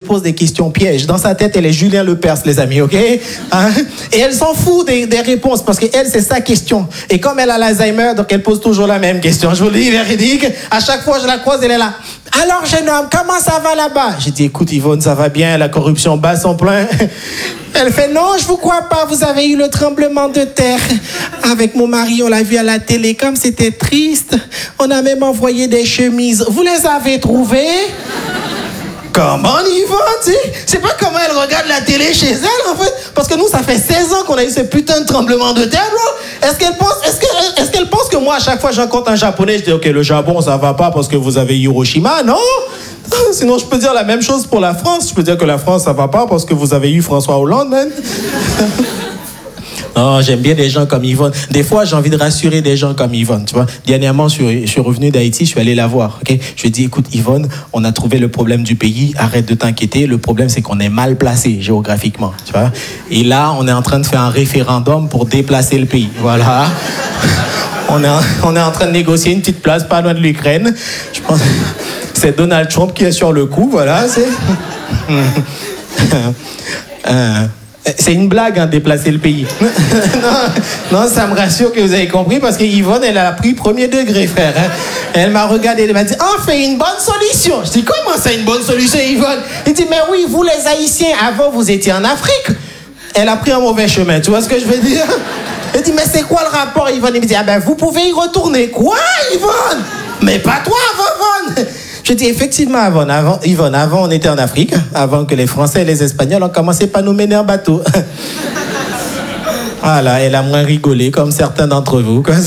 pose des questions pièges. Dans sa tête, elle est Julien Lepers, les amis, ok? Hein? Et elle s'en fout des réponses parce qu'elle, c'est sa question. Et comme elle a l'Alzheimer, donc elle pose toujours la même question. Je vous le dis, véridique. À chaque fois, je la croise, elle est là. Alors, jeune homme, comment ça va là-bas? J'ai dit, écoute, Yvonne, ça va bien, la corruption bat son plein. Elle fait, non, je vous crois pas, vous avez eu le tremblement de terre. Avec mon mari, on l'a vu à la télé, comme c'était triste. On a même envoyé des chemises. Vous les avez trouvées? Comment, Yvonne? C'est pas comment elle regarde la télé chez elle, en fait. Parce que nous, ça fait 16 ans qu'on a eu ce putain de tremblement de terre, bro. Est-ce qu'elle pense que moi, à chaque fois, je rencontre un Japonais, je dis, ok, le Japon, ça va pas parce que vous avez Hiroshima, non? Sinon, je peux dire la même chose pour la France. Je peux dire que la France, ça va pas parce que vous avez eu François Hollande, man. Oh, j'aime bien des gens comme Yvonne. Des fois, j'ai envie de rassurer des gens comme Yvonne, tu vois. Dernièrement, je suis revenu d'Haïti, je suis allé la voir, ok. Je lui ai dit, écoute, Yvonne, on a trouvé le problème du pays, arrête de t'inquiéter. Le problème, c'est qu'on est mal placé géographiquement, tu vois. Et là, on est en train de faire un référendum pour déplacer le pays, voilà. On est en train de négocier une petite place pas loin de l'Ukraine. Je pense que c'est Donald Trump qui est sur le coup, voilà. C'est une blague, hein, déplacer le pays. non, ça me rassure que vous avez compris, parce que Yvonne, elle a pris premier degré, frère. Hein. Elle m'a regardé, elle m'a dit, oh, fait une bonne solution. Je dis, comment ça, une bonne solution, Yvonne? Il dit, mais oui, vous les Haïtiens, avant, vous étiez en Afrique. Elle a pris un mauvais chemin, tu vois ce que je veux dire? Elle dit, mais c'est quoi le rapport, Yvonne? Il me dit, ah ben, vous pouvez y retourner. Quoi, Yvonne? Mais pas toi, Yvonne. Je dis, effectivement, Yvonne, avant, on était en Afrique, avant que les Français et les Espagnols ont commencé par nous mener en bateau. Voilà, elle a moins rigolé, comme certains d'entre vous. Quoi.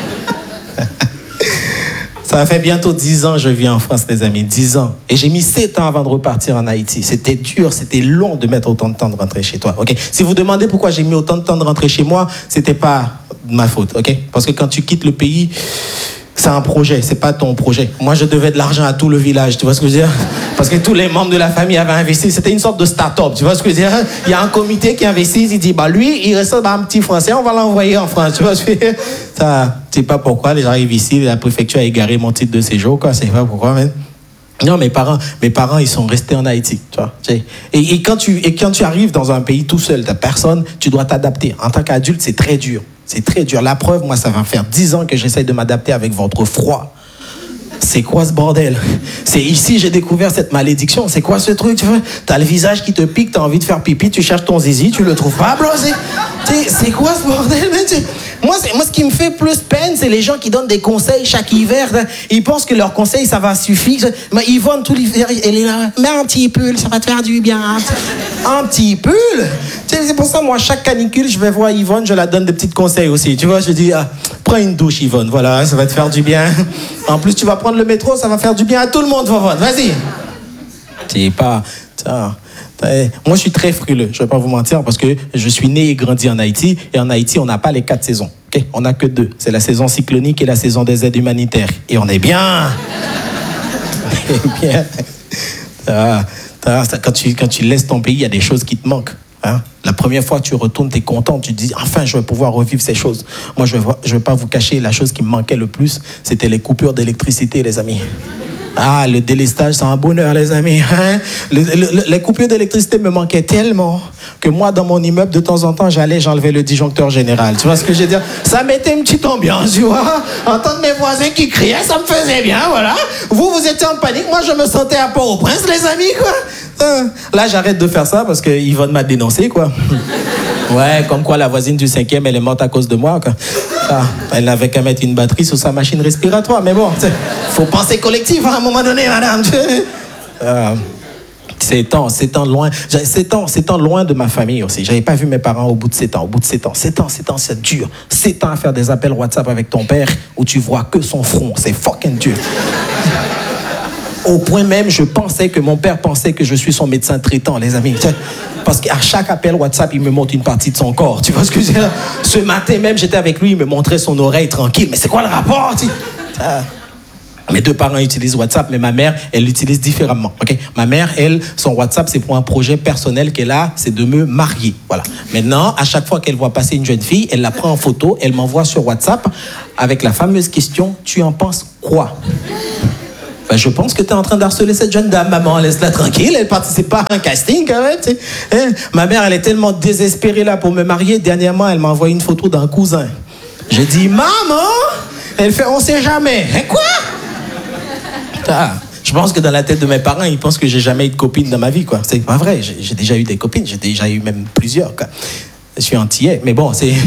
Ça fait bientôt 10 ans que je vis en France, les amis, 10 ans. Et j'ai mis 7 ans avant de repartir en Haïti. C'était dur, c'était long de mettre autant de temps de rentrer chez toi. Okay? Si vous demandez pourquoi j'ai mis autant de temps de rentrer chez moi, c'était pas de ma faute. Okay? Parce que quand tu quittes le pays, c'est un projet, c'est pas ton projet. Moi, je devais de l'argent à tout le village, tu vois ce que je veux dire? Parce que tous les membres de la famille avaient investi. C'était une sorte de start-up, tu vois ce que je veux dire? Il y a un comité qui investit, il dit, bah lui, il reste un petit Français, on va l'envoyer en France, tu vois ce que je veux dire? Ça, je sais pas pourquoi, j'arrive ici, la préfecture a égaré mon titre de séjour, quoi, c'est pas pourquoi, même. Non, mes parents, ils sont restés en Haïti, tu vois. Et quand tu arrives dans un pays tout seul, t'as personne, tu dois t'adapter. En tant qu'adulte, c'est très dur. C'est très dur. La preuve, moi, ça va faire 10 ans que j'essaie de m'adapter avec votre froid. C'est quoi ce bordel? C'est ici j'ai découvert cette malédiction. C'est quoi ce truc? Tu vois? T'as le visage qui te pique, t'as envie de faire pipi, tu cherches ton zizi, tu le trouves pas, bro. C'est quoi ce bordel? Moi, ce qui me fait plus peine, c'est les gens qui donnent des conseils chaque hiver. Ils pensent que leurs conseils, ça va suffire. Mais Yvonne, tout l'hiver, elle est là. Mets un petit pull, ça va te faire du bien. Un petit pull? C'est pour ça, moi, chaque canicule, je vais voir Yvonne, je la donne des petits conseils aussi. Tu vois, je dis, prends une douche, Yvonne. Voilà, ça va te faire du bien. En plus, tu vas prendre le métro, ça va faire du bien à tout le monde, Yvonne. Vas-y. C'est pas... Moi, je suis très frileux, je ne vais pas vous mentir, parce que je suis né et grandi en Haïti, et en Haïti, on n'a pas les 4 saisons. Okay? On n'a que 2. C'est la saison cyclonique et la saison des aides humanitaires. Et on est bien. On est bien. Quand tu laisses ton pays, il y a des choses qui te manquent. Hein? La première fois que tu retournes, tu es content, tu te dis, enfin, je vais pouvoir revivre ces choses. Moi, je vais pas vous cacher, la chose qui me manquait le plus, c'était les coupures d'électricité, les amis. Ah, le délestage, c'est un bonheur, les amis. Hein? Les coupures d'électricité me manquaient tellement que moi, dans mon immeuble, de temps en temps, j'enlevais le disjoncteur général. Tu vois ce que je veux dire? Ça mettait une petite ambiance, tu vois. Entendre mes voisins qui criaient, ça me faisait bien, voilà. Vous étiez en panique. Moi, je me sentais à Port-au-Prince, les amis, quoi. Là, j'arrête de faire ça parce que Yvonne m'a dénoncé, quoi. Ouais, comme quoi la voisine du 5e, elle est morte à cause de moi, quoi. Elle n'avait qu'à mettre une batterie sur sa machine respiratoire, mais bon, faut penser collectif hein, à un moment donné, madame. C'est tant loin. 7 ans loin de ma famille aussi. J'avais pas vu mes parents au bout de 7 ans. 7 ans, c'est dur. 7 ans à faire des appels WhatsApp avec ton père où tu vois que son front. C'est fucking dur. Au point même, je pensais que mon père pensait que je suis son médecin traitant, les amis. Parce qu'à chaque appel WhatsApp, il me montre une partie de son corps. Tu vois ce que je veux dire? Ce matin même, j'étais avec lui, il me montrait son oreille tranquille. Mais c'est quoi le rapport? Mes 2 parents utilisent WhatsApp, mais ma mère, elle l'utilise différemment. Okay? Ma mère, elle, son WhatsApp, c'est pour un projet personnel qu'elle a, c'est de me marier. Voilà. Maintenant, à chaque fois qu'elle voit passer une jeune fille, elle la prend en photo, elle m'envoie sur WhatsApp avec la fameuse question, tu en penses quoi? Ben, je pense que tu es en train d'harceler cette jeune dame, maman, laisse-la tranquille, elle participe pas à un casting quand même. Tu sais. Hein? Ma mère, elle est tellement désespérée là pour me marier. Dernièrement, elle m'a envoyé une photo d'un cousin. J'ai dit, maman, elle fait, on sait jamais. Hein, quoi? Ah, je pense que dans la tête de mes parents, ils pensent que j'ai jamais eu de copine dans ma vie, quoi. C'est pas vrai, j'ai déjà eu des copines, j'ai déjà eu même plusieurs, quoi. Je suis antillais, mais bon, c'est...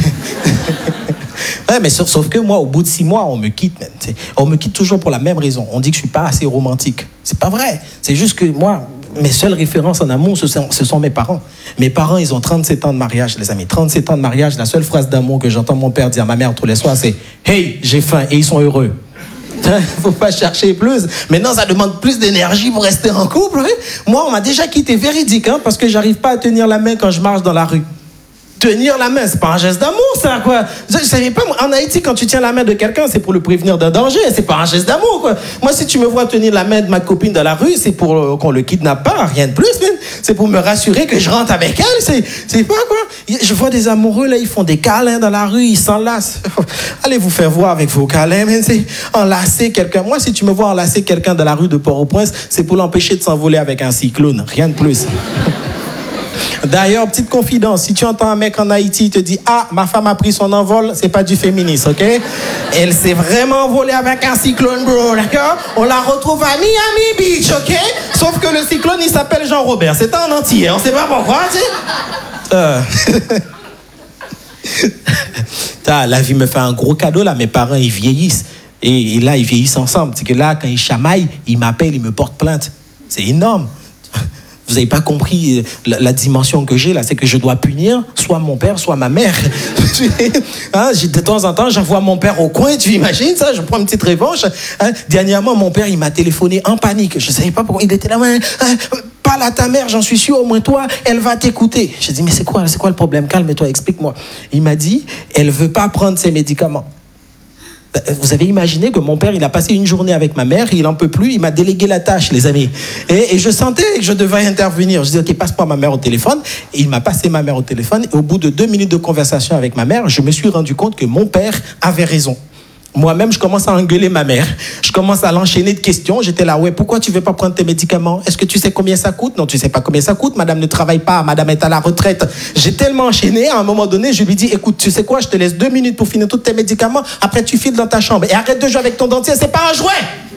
Ouais, mais sauf que moi, au bout de 6 mois, on me quitte, même. On me quitte toujours pour la même raison. On dit que je suis pas assez romantique. C'est pas vrai. C'est juste que moi, mes seules références en amour, ce sont mes parents. Mes parents, ils ont 37 ans de mariage, les amis. 37 ans de mariage, la seule phrase d'amour que j'entends mon père dire à ma mère tous les soirs, c'est « Hey, j'ai faim » et ils sont heureux. Faut pas chercher plus. Maintenant, ça demande plus d'énergie pour rester en couple. Hein? Moi, on m'a déjà quitté véridique, hein, parce que j'arrive pas à tenir la main quand je marche dans la rue. Tenir la main, c'est pas un geste d'amour, ça, quoi. Je savais pas, en Haïti, quand tu tiens la main de quelqu'un, c'est pour le prévenir d'un danger, c'est pas un geste d'amour, quoi. Moi, si tu me vois tenir la main de ma copine dans la rue, c'est pour qu'on le kidnappe pas, rien de plus, même. C'est pour me rassurer que je rentre avec elle, c'est pas, quoi. Je vois des amoureux, là, ils font des câlins dans la rue, ils s'enlacent. Allez vous faire voir avec vos câlins, même, c'est enlacer quelqu'un. Moi, si tu me vois enlacer quelqu'un dans la rue de Port-au-Prince, c'est pour l'empêcher de s'envoler avec un cyclone, rien de plus. D'ailleurs, petite confidence, si tu entends un mec en Haïti te dit « Ah, ma femme a pris son envol », c'est pas du féminisme, ok? Elle s'est vraiment envolée avec un cyclone, bro, d'accord? On la retrouve à Miami Beach, ok? Sauf que le cyclone, il s'appelle Jean-Robert. C'est un entier, on sait pas pourquoi, tu sais? La vie me fait un gros cadeau, là. Mes parents, ils vieillissent. Et là, ils vieillissent ensemble. C'est que là, quand ils chamaillent, ils m'appellent, ils me portent plainte. C'est énorme. Vous n'avez pas compris la dimension que j'ai là, c'est que je dois punir soit mon père, soit ma mère. Hein, de temps en temps, j'envoie mon père au coin, tu imagines ça? Je prends une petite revanche. Hein, dernièrement, mon père, il m'a téléphoné en panique. Je ne savais pas pourquoi. Il était là, parle à ta mère, j'en suis sûr, au moins toi, elle va t'écouter. J'ai dit, mais c'est quoi le problème? Calme-toi, explique-moi. Il m'a dit, elle ne veut pas prendre ses médicaments. Vous avez imaginé que mon père, il a passé une journée avec ma mère, il n'en peut plus, il m'a délégué la tâche, les amis. Et je sentais que je devais intervenir. Je dis, ok, passe-moi ma mère au téléphone. Et il m'a passé ma mère au téléphone. Et au bout de 2 minutes de conversation avec ma mère, je me suis rendu compte que mon père avait raison. Moi-même, je commence à engueuler ma mère. Je commence à l'enchaîner de questions. J'étais là, ouais, pourquoi tu ne veux pas prendre tes médicaments? Est-ce que tu sais combien ça coûte? Non, tu ne sais pas combien ça coûte. Madame ne travaille pas. Madame est à la retraite. J'ai tellement enchaîné. À un moment donné, je lui dis, écoute, tu sais quoi? Je te laisse 2 minutes pour finir tous tes médicaments. Après, tu files dans ta chambre. Et arrête de jouer avec ton dentier. C'est pas un jouet.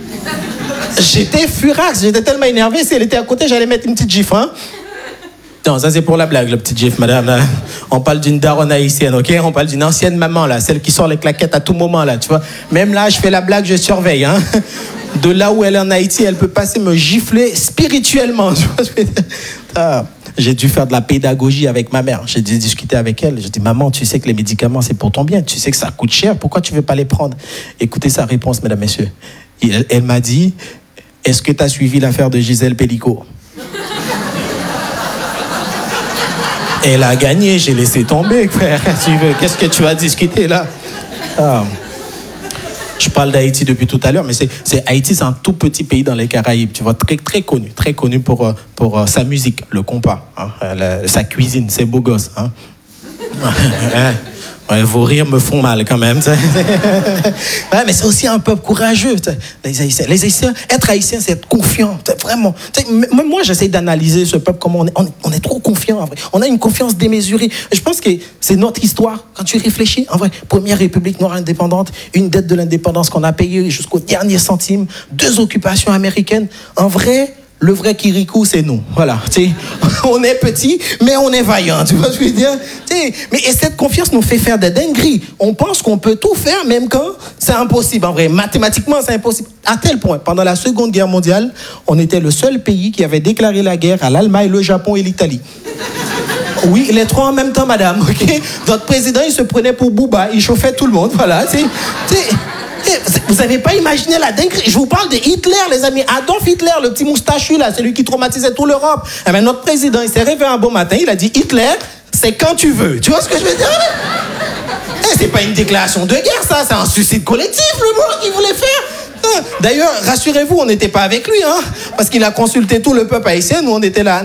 J'étais furax. J'étais tellement énervé. Si elle était à côté, j'allais mettre une petite gifle. Hein? Non, ça c'est pour la blague, le petit gif, madame. Là. On parle d'une daronne haïtienne, ok? On parle d'une ancienne maman, là, celle qui sort les claquettes à tout moment, là, tu vois? Même là, je fais la blague, je surveille, hein? De là où elle est en Haïti, elle peut passer me gifler spirituellement. Tu vois? J'ai dû faire de la pédagogie avec ma mère. J'ai dû discuter avec elle. J'ai dit, maman, tu sais que les médicaments, c'est pour ton bien. Tu sais que ça coûte cher. Pourquoi tu ne veux pas les prendre? Écoutez sa réponse, mesdames, messieurs. Elle m'a dit, est-ce que tu as suivi l'affaire de Gisèle Pellico? Elle a gagné, j'ai laissé tomber, frère. Qu'est-ce que tu vas discuter là? Je parle d'Haïti depuis tout à l'heure, mais Haïti, c'est un tout petit pays dans les Caraïbes, tu vois, très connu pour sa musique, le compas, hein, sa cuisine, ses beaux gosses. Hein. Ouais, vos rires me font mal quand même. Ouais, mais c'est aussi un peuple courageux. Les Haïtiens, être haïtien, c'est être confiant. Vraiment. Même moi, j'essaie d'analyser ce peuple, comment on est trop confiant. En vrai. On a une confiance démesurée. Je pense que c'est notre histoire. Quand tu réfléchis, en vrai, première république noire indépendante, une dette de l'indépendance qu'on a payée jusqu'au dernier centime, 2 occupations américaines. En vrai, le vrai Kirikou, c'est nous. Voilà. T'sais, on est petit, mais on est vaillant. Tu vois ce que je veux dire? Mais cette confiance nous fait faire des dingueries. On pense qu'on peut tout faire, même quand c'est impossible. En vrai, mathématiquement, c'est impossible. À tel point, pendant la Seconde Guerre mondiale, on était le seul pays qui avait déclaré la guerre à l'Allemagne, le Japon et l'Italie. Oui, les 3 en même temps, madame. Okay? Notre président, il se prenait pour Booba. Il chauffait tout le monde. Voilà. Vous n'avez pas imaginé la dinguerie. Je vous parle de Hitler, les amis. Adolf Hitler, le petit moustachu là, c'est lui qui traumatisait toute l'Europe. Eh bien, notre président, il s'est réveillé un bon matin, il a dit Hitler, c'est quand tu veux. Tu vois ce que je veux dire? C'est pas une déclaration de guerre, ça. C'est un suicide collectif, le mot qu'il voulait faire. D'ailleurs, rassurez-vous, on n'était pas avec lui, hein, parce qu'il a consulté tout le peuple haïtien. Nous, on était là.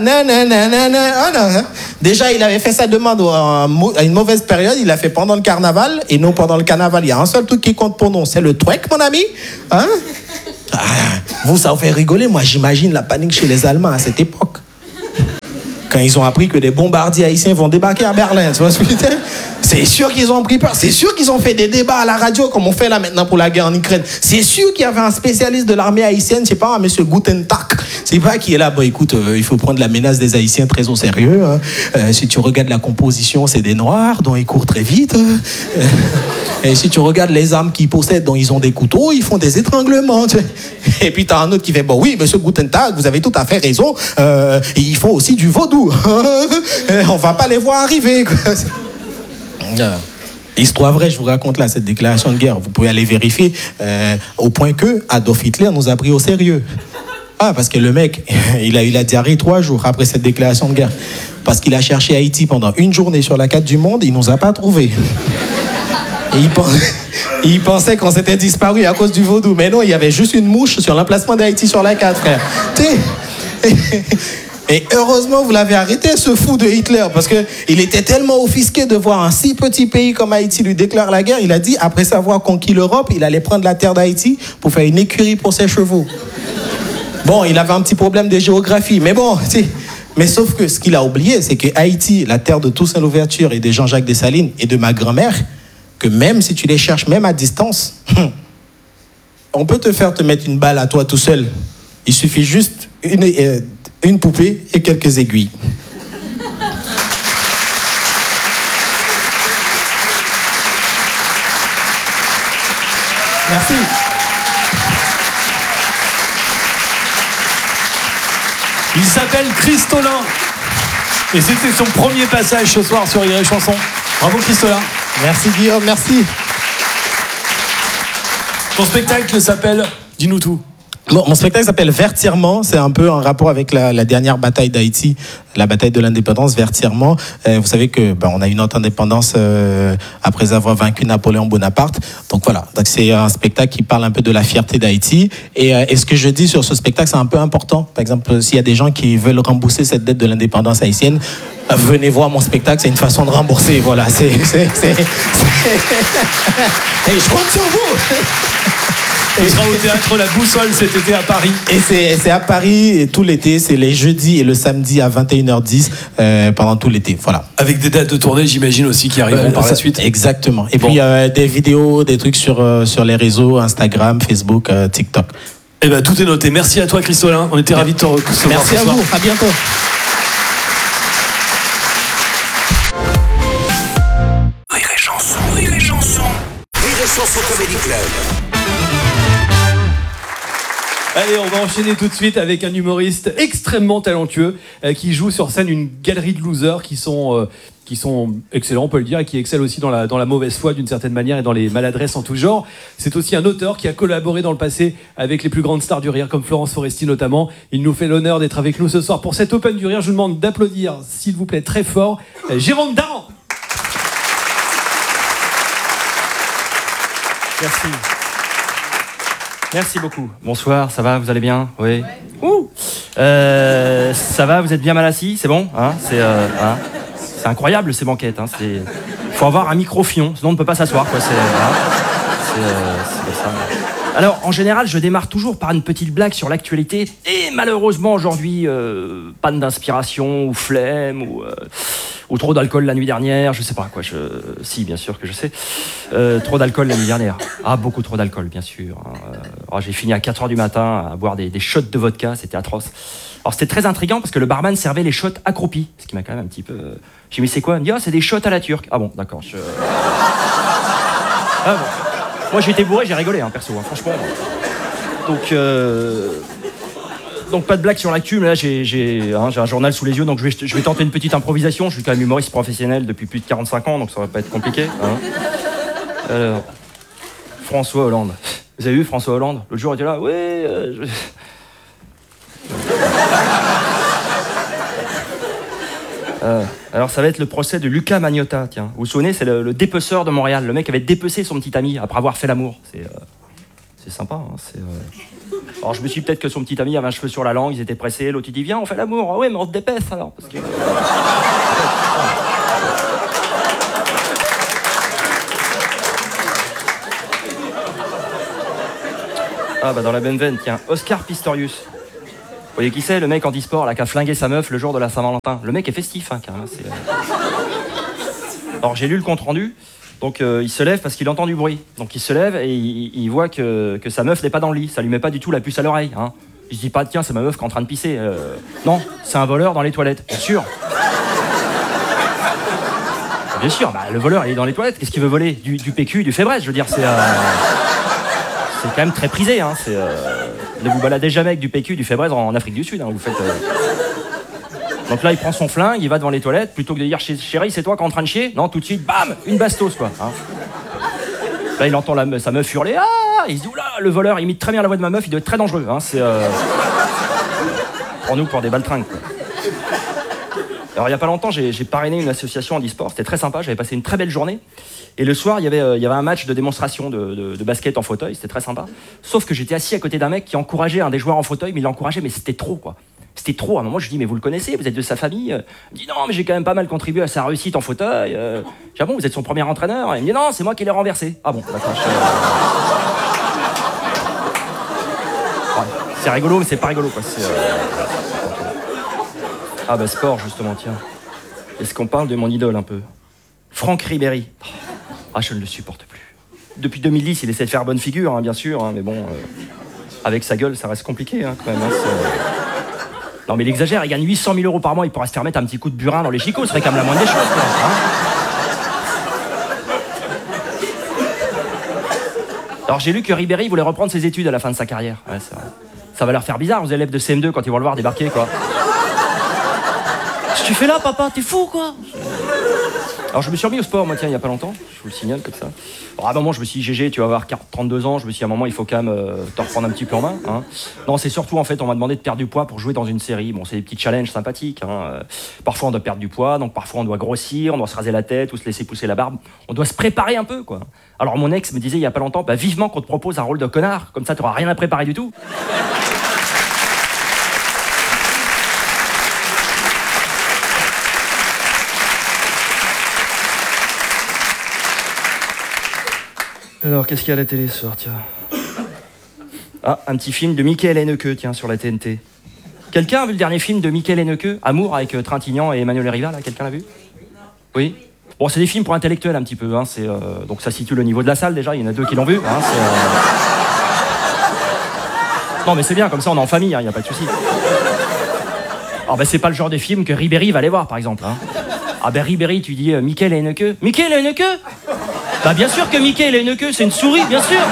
Déjà, il avait fait sa demande à une mauvaise période. Il l'a fait pendant le carnaval. Et nous, pendant le carnaval, il y a un seul truc qui compte pour nous, c'est le twerk, mon ami. Hein? Vous, ça vous fait rigoler. Moi, j'imagine la panique chez les Allemands à cette époque. Quand ils ont appris que des bombardiers haïtiens vont débarquer à Berlin, tu vois ce que je veux dire? C'est sûr qu'ils ont pris peur. C'est sûr qu'ils ont fait des débats à la radio, comme on fait là maintenant pour la guerre en Ukraine. C'est sûr qu'il y avait un spécialiste de l'armée haïtienne, je sais pas, monsieur Gutentag. C'est pas qui est là, bon écoute, il faut prendre la menace des Haïtiens très au sérieux. Hein. Si tu regardes la composition, c'est des Noirs, dont ils courent très vite. Et si tu regardes les armes qu'ils possèdent, dont ils ont des couteaux, ils font des étranglements. Tu vois. Et puis t'as un autre qui fait, bon oui, monsieur Gutentag, vous avez tout à fait raison. Ils font aussi du vaudou. On va pas les voir arriver. Histoire vraie, je vous raconte là cette déclaration de guerre. Vous pouvez aller vérifier au point que Adolf Hitler nous a pris au sérieux. Parce que le mec, il a eu la diarrhée 3 jours après cette déclaration de guerre. Parce qu'il a cherché Haïti pendant une journée sur la carte du monde, il nous a pas trouvé. Et il pensait qu'on s'était disparu à cause du vaudou. Mais non, il y avait juste une mouche sur l'emplacement d'Haïti sur la carte, frère. Et heureusement, vous l'avez arrêté, ce fou de Hitler, parce qu'il était tellement offusqué de voir un si petit pays comme Haïti lui déclare la guerre. Il a dit, après avoir conquis l'Europe, il allait prendre la terre d'Haïti pour faire une écurie pour ses chevaux. Bon, il avait un petit problème de géographie, mais bon, mais sauf que ce qu'il a oublié, c'est que Haïti, la terre de Toussaint Louverture et de Jean-Jacques Dessalines et de ma grand-mère, que même si tu les cherches, même à distance, on peut te faire te mettre une balle à toi tout seul. Il suffit juste une poupée et quelques aiguilles. Merci. Il s'appelle Christolin. Et c'était son premier passage ce soir sur Rire et Chanson. Bravo Christolin. Merci Guillaume, merci. Ton spectacle s'appelle Dis-nous tout. Bon, mon spectacle s'appelle Vertirement. C'est un peu en rapport avec la dernière bataille d'Haïti, la bataille de l'indépendance, Vertirement. Vous savez que on a eu notre indépendance après avoir vaincu Napoléon Bonaparte. Donc voilà, donc c'est un spectacle qui parle un peu de la fierté d'Haïti. Et ce que je dis sur ce spectacle, c'est un peu important. Par exemple, s'il y a des gens qui veulent rembourser cette dette de l'indépendance haïtienne, venez voir mon spectacle, c'est une façon de rembourser. Voilà, Et je compte sur vous. Il sera au théâtre La Boussole cet été à Paris. Et c'est à Paris et tout l'été, c'est les jeudis et le samedi à 21h10 pendant tout l'été. Voilà. Avec des dates de tournée, j'imagine aussi, qui arriveront par la suite. Exactement. Et puis des vidéos, des trucs sur les réseaux, Instagram, Facebook, TikTok. Eh ben tout est noté. Merci à toi Christolin. On était ravis de te recevoir. Merci à vous. À bientôt. Rire et Chanson. Rire et Chanson. Rire et Chanson Comedy Club. Allez, on va enchaîner tout de suite avec un humoriste extrêmement talentueux qui joue sur scène une galerie de losers qui sont excellents, on peut le dire, et qui excellent aussi dans la mauvaise foi d'une certaine manière et dans les maladresses en tout genre. C'est aussi un auteur qui a collaboré dans le passé avec les plus grandes stars du rire, comme Florence Foresti notamment. Il nous fait l'honneur d'être avec nous ce soir pour cet Open du Rire. Je vous demande d'applaudir, s'il vous plaît, très fort, Jérôme Daran. Merci. Merci beaucoup. Bonsoir, ça va, vous allez bien? Oui. Ouais. Ça va, vous êtes bien mal assis? C'est bon hein? C'est incroyable ces banquettes. Hein. Faut avoir un micro-fion, sinon on ne peut pas s'asseoir. C'est ça. Alors, en général, je démarre toujours par une petite blague sur l'actualité. Et malheureusement, aujourd'hui, panne d'inspiration, ou flemme, ou trop d'alcool la nuit dernière, je sais pas quoi. Si, bien sûr que je sais. Trop d'alcool la nuit dernière. Ah, beaucoup trop d'alcool, bien sûr. J'ai fini à 4h du matin à boire des shots de vodka, c'était atroce. Alors, c'était très intriguant parce que le barman servait les shots accroupis, ce qui m'a quand même un petit peu... J'ai dit, mais c'est quoi? Il me dit, c'est des shots à la turque. Ah bon, d'accord. Ah bon. Moi, j'ai été bourré, j'ai rigolé, perso, franchement. Donc, pas de blague sur l'actu, mais là, j'ai un journal sous les yeux, donc je vais tenter une petite improvisation. Je suis quand même humoriste professionnel depuis plus de 45 ans, donc ça va pas être compliqué. Alors, François Hollande. Vous avez vu François Hollande? L'autre jour, il était là, oui... Alors ça va être le procès de Lucas Magnotta, tiens. Vous vous souvenez, c'est le dépeceur de Montréal. Le mec avait dépecé son petit ami après avoir fait l'amour. C'est c'est sympa. Hein, Alors je me suis dit peut-être que son petit ami avait un cheveu sur la langue, ils étaient pressés. L'autre il dit viens, on fait l'amour. Ah ouais, mais on se dépêche alors. Parce que... Ah bah dans la même veine, tiens, Oscar Pistorius. Vous voyez qui c'est, le mec en e-sport là, qui a flingué sa meuf le jour de la Saint-Valentin. Le mec est festif, hein, carrément. Alors j'ai lu le compte rendu, donc il se lève parce qu'il entend du bruit. Donc il se lève et il voit que sa meuf n'est pas dans le lit. Ça lui met pas du tout la puce à l'oreille. Hein. Il se dit pas, tiens, c'est ma meuf qui est en train de pisser. Non, c'est un voleur dans les toilettes, bien sûr. Bien sûr, bah, le voleur il est dans les toilettes. Qu'est-ce qu'il veut voler du PQ, du Fébreze, je veux dire, c'est quand même très prisé. Hein. Ne vous baladez jamais avec du PQ, du Fébreze en Afrique du Sud. Hein. Vous faites. Donc là, il prend son flingue, il va devant les toilettes, plutôt que de dire chérie, c'est toi qui es en train de chier. Non, tout de suite, bam, une bastos quoi. Hein. Là, il entend sa meuf hurler. Ah, il se dit oula, le voleur imite très bien la voix de ma meuf, il doit être très dangereux. Hein. Prends-nous pour des baltringues. Quoi. Alors il y a pas longtemps, j'ai parrainé une association en e-sport. C'était très sympa. J'avais passé une très belle journée. Et le soir, il y avait un match de démonstration de basket en fauteuil. C'était très sympa. Sauf que j'étais assis à côté d'un mec qui encourageait un des joueurs en fauteuil, mais il l'encourageait, mais c'était trop quoi. C'était trop. À un moment, je lui dis mais vous le connaissez, vous êtes de sa famille. Il me dit non, mais j'ai quand même pas mal contribué à sa réussite en fauteuil. J'ai dit, ah bon, vous êtes son premier entraîneur. Et il me dit non, c'est moi qui l'ai renversé. Ah bon, d'accord. Ouais, c'est rigolo, mais c'est pas rigolo quoi. Ah bah sport justement, tiens. Est-ce qu'on parle de mon idole un peu? Franck Ribéry. Ah, je ne le supporte plus. Depuis 2010, il essaie de faire bonne figure, hein, bien sûr, hein, mais bon, avec sa gueule, ça reste compliqué hein, quand même. Hein, non mais il exagère, il gagne 800 000 € par mois, il pourra se faire mettre un petit coup de burin dans les chicots, ce serait quand même la moindre des choses. Quoi, hein. Alors j'ai lu que Ribéry voulait reprendre ses études à la fin de sa carrière. Ouais, ça va leur faire bizarre aux élèves de CM2 quand ils vont le voir débarquer, quoi. Qu'est-ce que tu fais là, papa? T'es fou, quoi? Alors je me suis remis au sport, moi, tiens, il y a pas longtemps. Je vous le signale comme ça. Alors, à un moment, je me suis dit, GG, tu vas avoir 32 ans. Je me suis dit, à un moment, il faut quand même te reprendre un petit peu en main. Hein. Non, c'est surtout, en fait, on m'a demandé de perdre du poids pour jouer dans une série. Bon, c'est des petits challenges sympathiques. Hein. Parfois, on doit perdre du poids, donc parfois, on doit grossir, on doit se raser la tête ou se laisser pousser la barbe. On doit se préparer un peu, quoi. Alors, mon ex me disait, il y a pas longtemps, bah, vivement qu'on te propose un rôle de connard. Comme ça, tu n'auras rien à préparer du tout. Alors, qu'est-ce qu'il y a à la télé ce soir, tiens? Ah, un petit film de Michael Haneke, tiens, sur la TNT. Quelqu'un a vu le dernier film de Michael Haneke, Amour, avec Trintignant et Emmanuel Riva, là? Quelqu'un l'a vu? Oui? Bon, c'est des films pour intellectuels, un petit peu, hein. Donc ça situe le niveau de la salle, déjà, il y en a 2 qui l'ont vu. Hein, Non, mais c'est bien, comme ça, on est en famille, il n'y a pas de souci. Alors, ben, c'est pas le genre de film que Ribéry va aller voir, par exemple. Hein. Ah ben, Ribéry, tu dis Michael Haneke. Michael Haneke? Bah bien sûr que Michael Haneke, c'est une souris, bien sûr.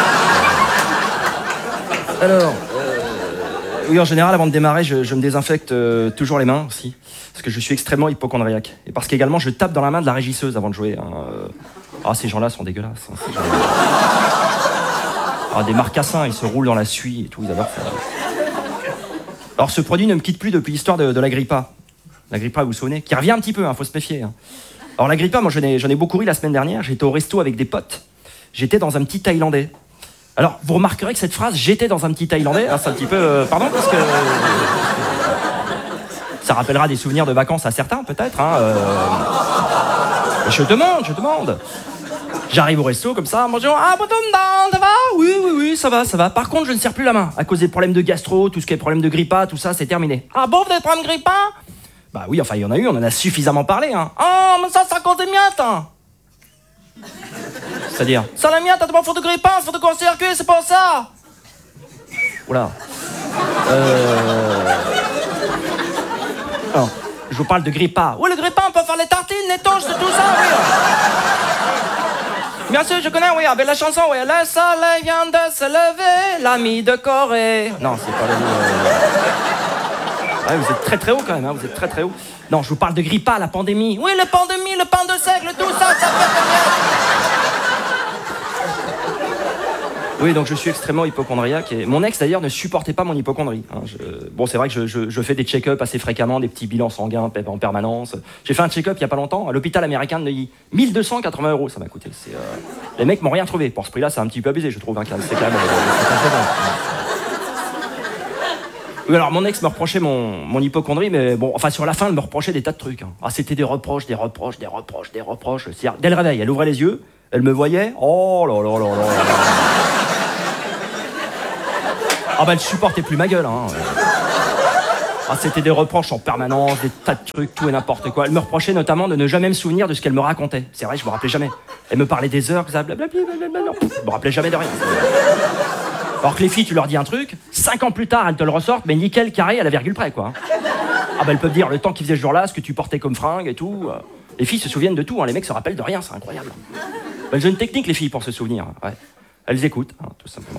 Alors, oui, en général, avant de démarrer, je me désinfecte toujours les mains aussi, parce que je suis extrêmement hypocondriaque. Et parce qu'également, je tape dans la main de la régisseuse avant de jouer. Hein. Ah, ces gens-là sont dégueulasses. Hein, ah, des marcassins, ils se roulent dans la suie et tout, ils adorent ça. Alors, ce produit ne me quitte plus depuis l'histoire de la Grippa. La Grippa, vous vous souvenez? Qui revient un petit peu, hein, faut se méfier. Hein. Alors la Grippa, moi j'en ai beaucoup ri la semaine dernière, j'étais au resto avec des potes, j'étais dans un petit Thaïlandais. Alors vous remarquerez que cette phrase, j'étais dans un petit Thaïlandais, hein, c'est un petit peu, pardon, parce que ça rappellera des souvenirs de vacances à certains peut-être. Hein, Je demande. J'arrive au resto comme ça, bonjour, ah bon, ça va? Oui, ça va. Par contre, je ne serre plus la main, à cause des problèmes de gastro, tout ce qui est problème de Grippa, tout ça, c'est terminé. Ah bon, vous avez problème de Grippa? Bah oui, enfin, il y en a eu, on en a suffisamment parlé, hein. Oh, mais ça cause des miettes, hein. C'est-à-dire, ça la miette, t'as pas faute de Grippa, faute de court-circuit, c'est pas ça. Oula. Alors, je vous parle de Grippa. Oui, le Grippa, on peut faire les tartines, les toasts, tout ça, oui. Bien sûr, je connais, oui, avec la chanson, oui. Le soleil vient de se lever, l'ami de Corée. Non, c'est pas le... Ah, vous êtes très très haut quand même, hein, vous êtes très très haut. Non, je vous parle de Grippa, la pandémie. Oui, la pandémie, le pain de seigle, tout ça, ça fait Oui, donc je suis extrêmement hypocondriaque. Et mon ex, d'ailleurs, ne supportait pas mon hypocondrie. Hein. Bon, c'est vrai que je fais des check-up assez fréquemment, des petits bilans sanguins en permanence. J'ai fait un check-up il n'y a pas longtemps à l'hôpital américain de Neuilly. 1280 € ça m'a coûté. Les mecs m'ont rien trouvé. Pour ce prix-là, c'est un petit peu abusé, je trouve. Hein, c'est quand même... Oui, alors mon ex me reprochait mon hypocondrie, mais bon, enfin sur la fin, elle me reprochait des tas de trucs. Hein. Ah, c'était des reproches. C'est-à-dire, dès le réveil, elle ouvrait les yeux, elle me voyait, oh là là là là là. Ah bah elle supportait plus ma gueule. Hein. Ah, c'était des reproches en permanence, des tas de trucs, tout et n'importe quoi. Elle me reprochait notamment de ne jamais me souvenir de ce qu'elle me racontait. C'est vrai, je me rappelais jamais. Elle me parlait des heures, blablabla, je me rappelais jamais de rien. Alors que les filles, tu leur dis un truc, 5 ans plus tard, elles te le ressortent, mais nickel, carré, à la virgule près, quoi. Ah bah elles peuvent dire le temps qu'ils faisaient ce jour-là, ce que tu portais comme fringue et tout. Les filles se souviennent de tout, hein. Les mecs se rappellent de rien, c'est incroyable. Elles ont une technique, les filles, pour se souvenir. Ouais. Elles écoutent, hein, tout simplement.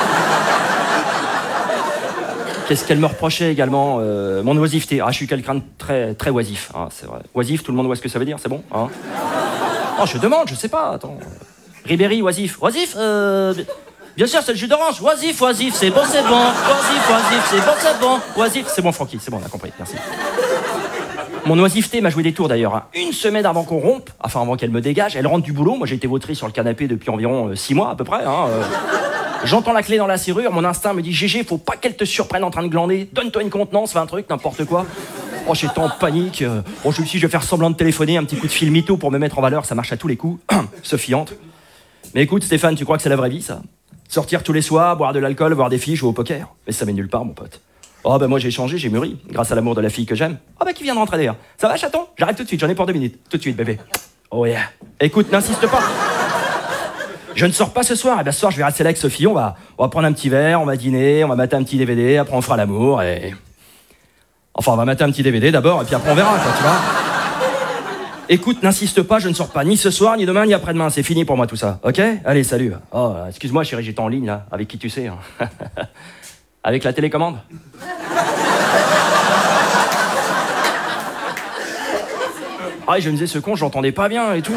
Qu'est-ce qu'elle me reprochait également mon oisiveté. Ah, je suis quelqu'un de très, très oisif, hein, c'est vrai. Oisif, tout le monde voit ce que ça veut dire, c'est bon, hein. Oh, je demande, je sais pas, attends. Ribéry, oisif. Oisif, bien sûr, c'est le jus d'orange. Oisif, c'est bon, c'est bon. Oisif, c'est bon, c'est bon. Oisif, c'est bon, Francky, c'est bon, on a compris, merci. Mon oisiveté m'a joué des tours d'ailleurs. Hein. Une semaine avant qu'on rompe, enfin avant qu'elle me dégage, elle rentre du boulot. Moi, j'ai été vautré sur le canapé depuis environ 6 mois à peu près. Hein, J'entends la clé dans la serrure, mon instinct me dit GG, faut pas qu'elle te surprenne en train de glander. Donne-toi une contenance, fais un truc, n'importe quoi. Oh, j'étais en panique. Oh, je me suis dit, je vais faire semblant de téléphoner, un petit coup de fil mytho pour me mettre en valeur, ça marche à tous les coups. Sophie entre. Mais écoute, Stéphane, tu crois que c'est la vraie vie, ça? Sortir tous les soirs, boire de l'alcool, voir des filles, jouer au poker. Mais ça mène nulle part, mon pote. Oh, bah moi j'ai changé, j'ai mûri, grâce à l'amour de la fille que j'aime. Oh, bah qui vient de rentrer d'ailleurs. Ça va, chaton? J'arrive tout de suite, j'en ai pour 2 minutes. Tout de suite, bébé. Oh, yeah. Écoute, n'insiste pas. Je ne sors pas ce soir. Et bien ce soir, je vais rester là avec Sophie. On va prendre un petit verre, on va dîner, on va mater un petit DVD, après on fera l'amour et... Enfin, on va mater un petit DVD d'abord, et puis après on verra, quoi, tu vois. Écoute, n'insiste pas, je ne sors pas ni ce soir, ni demain, ni après-demain. C'est fini pour moi tout ça, ok? Allez, salut. Oh, excuse-moi chérie, j'étais en ligne là. Avec qui tu sais, hein. Avec la télécommande. Ah, je me disais, ce con, j'entendais pas bien et tout.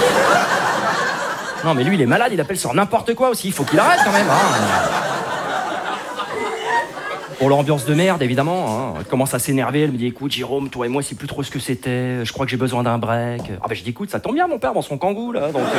Non, mais lui, il est malade, il appelle sur n'importe quoi aussi. Il faut qu'il arrête quand même. Hein. Pour l'ambiance de merde, évidemment. Hein. Elle commence à s'énerver. Elle me dit, écoute, Jérôme, toi et moi, c'est plus trop ce que c'était. Je crois que j'ai besoin d'un break. Ah, bah, je dis, écoute, ça tombe bien, mon père, dans son kangou, là. Donc.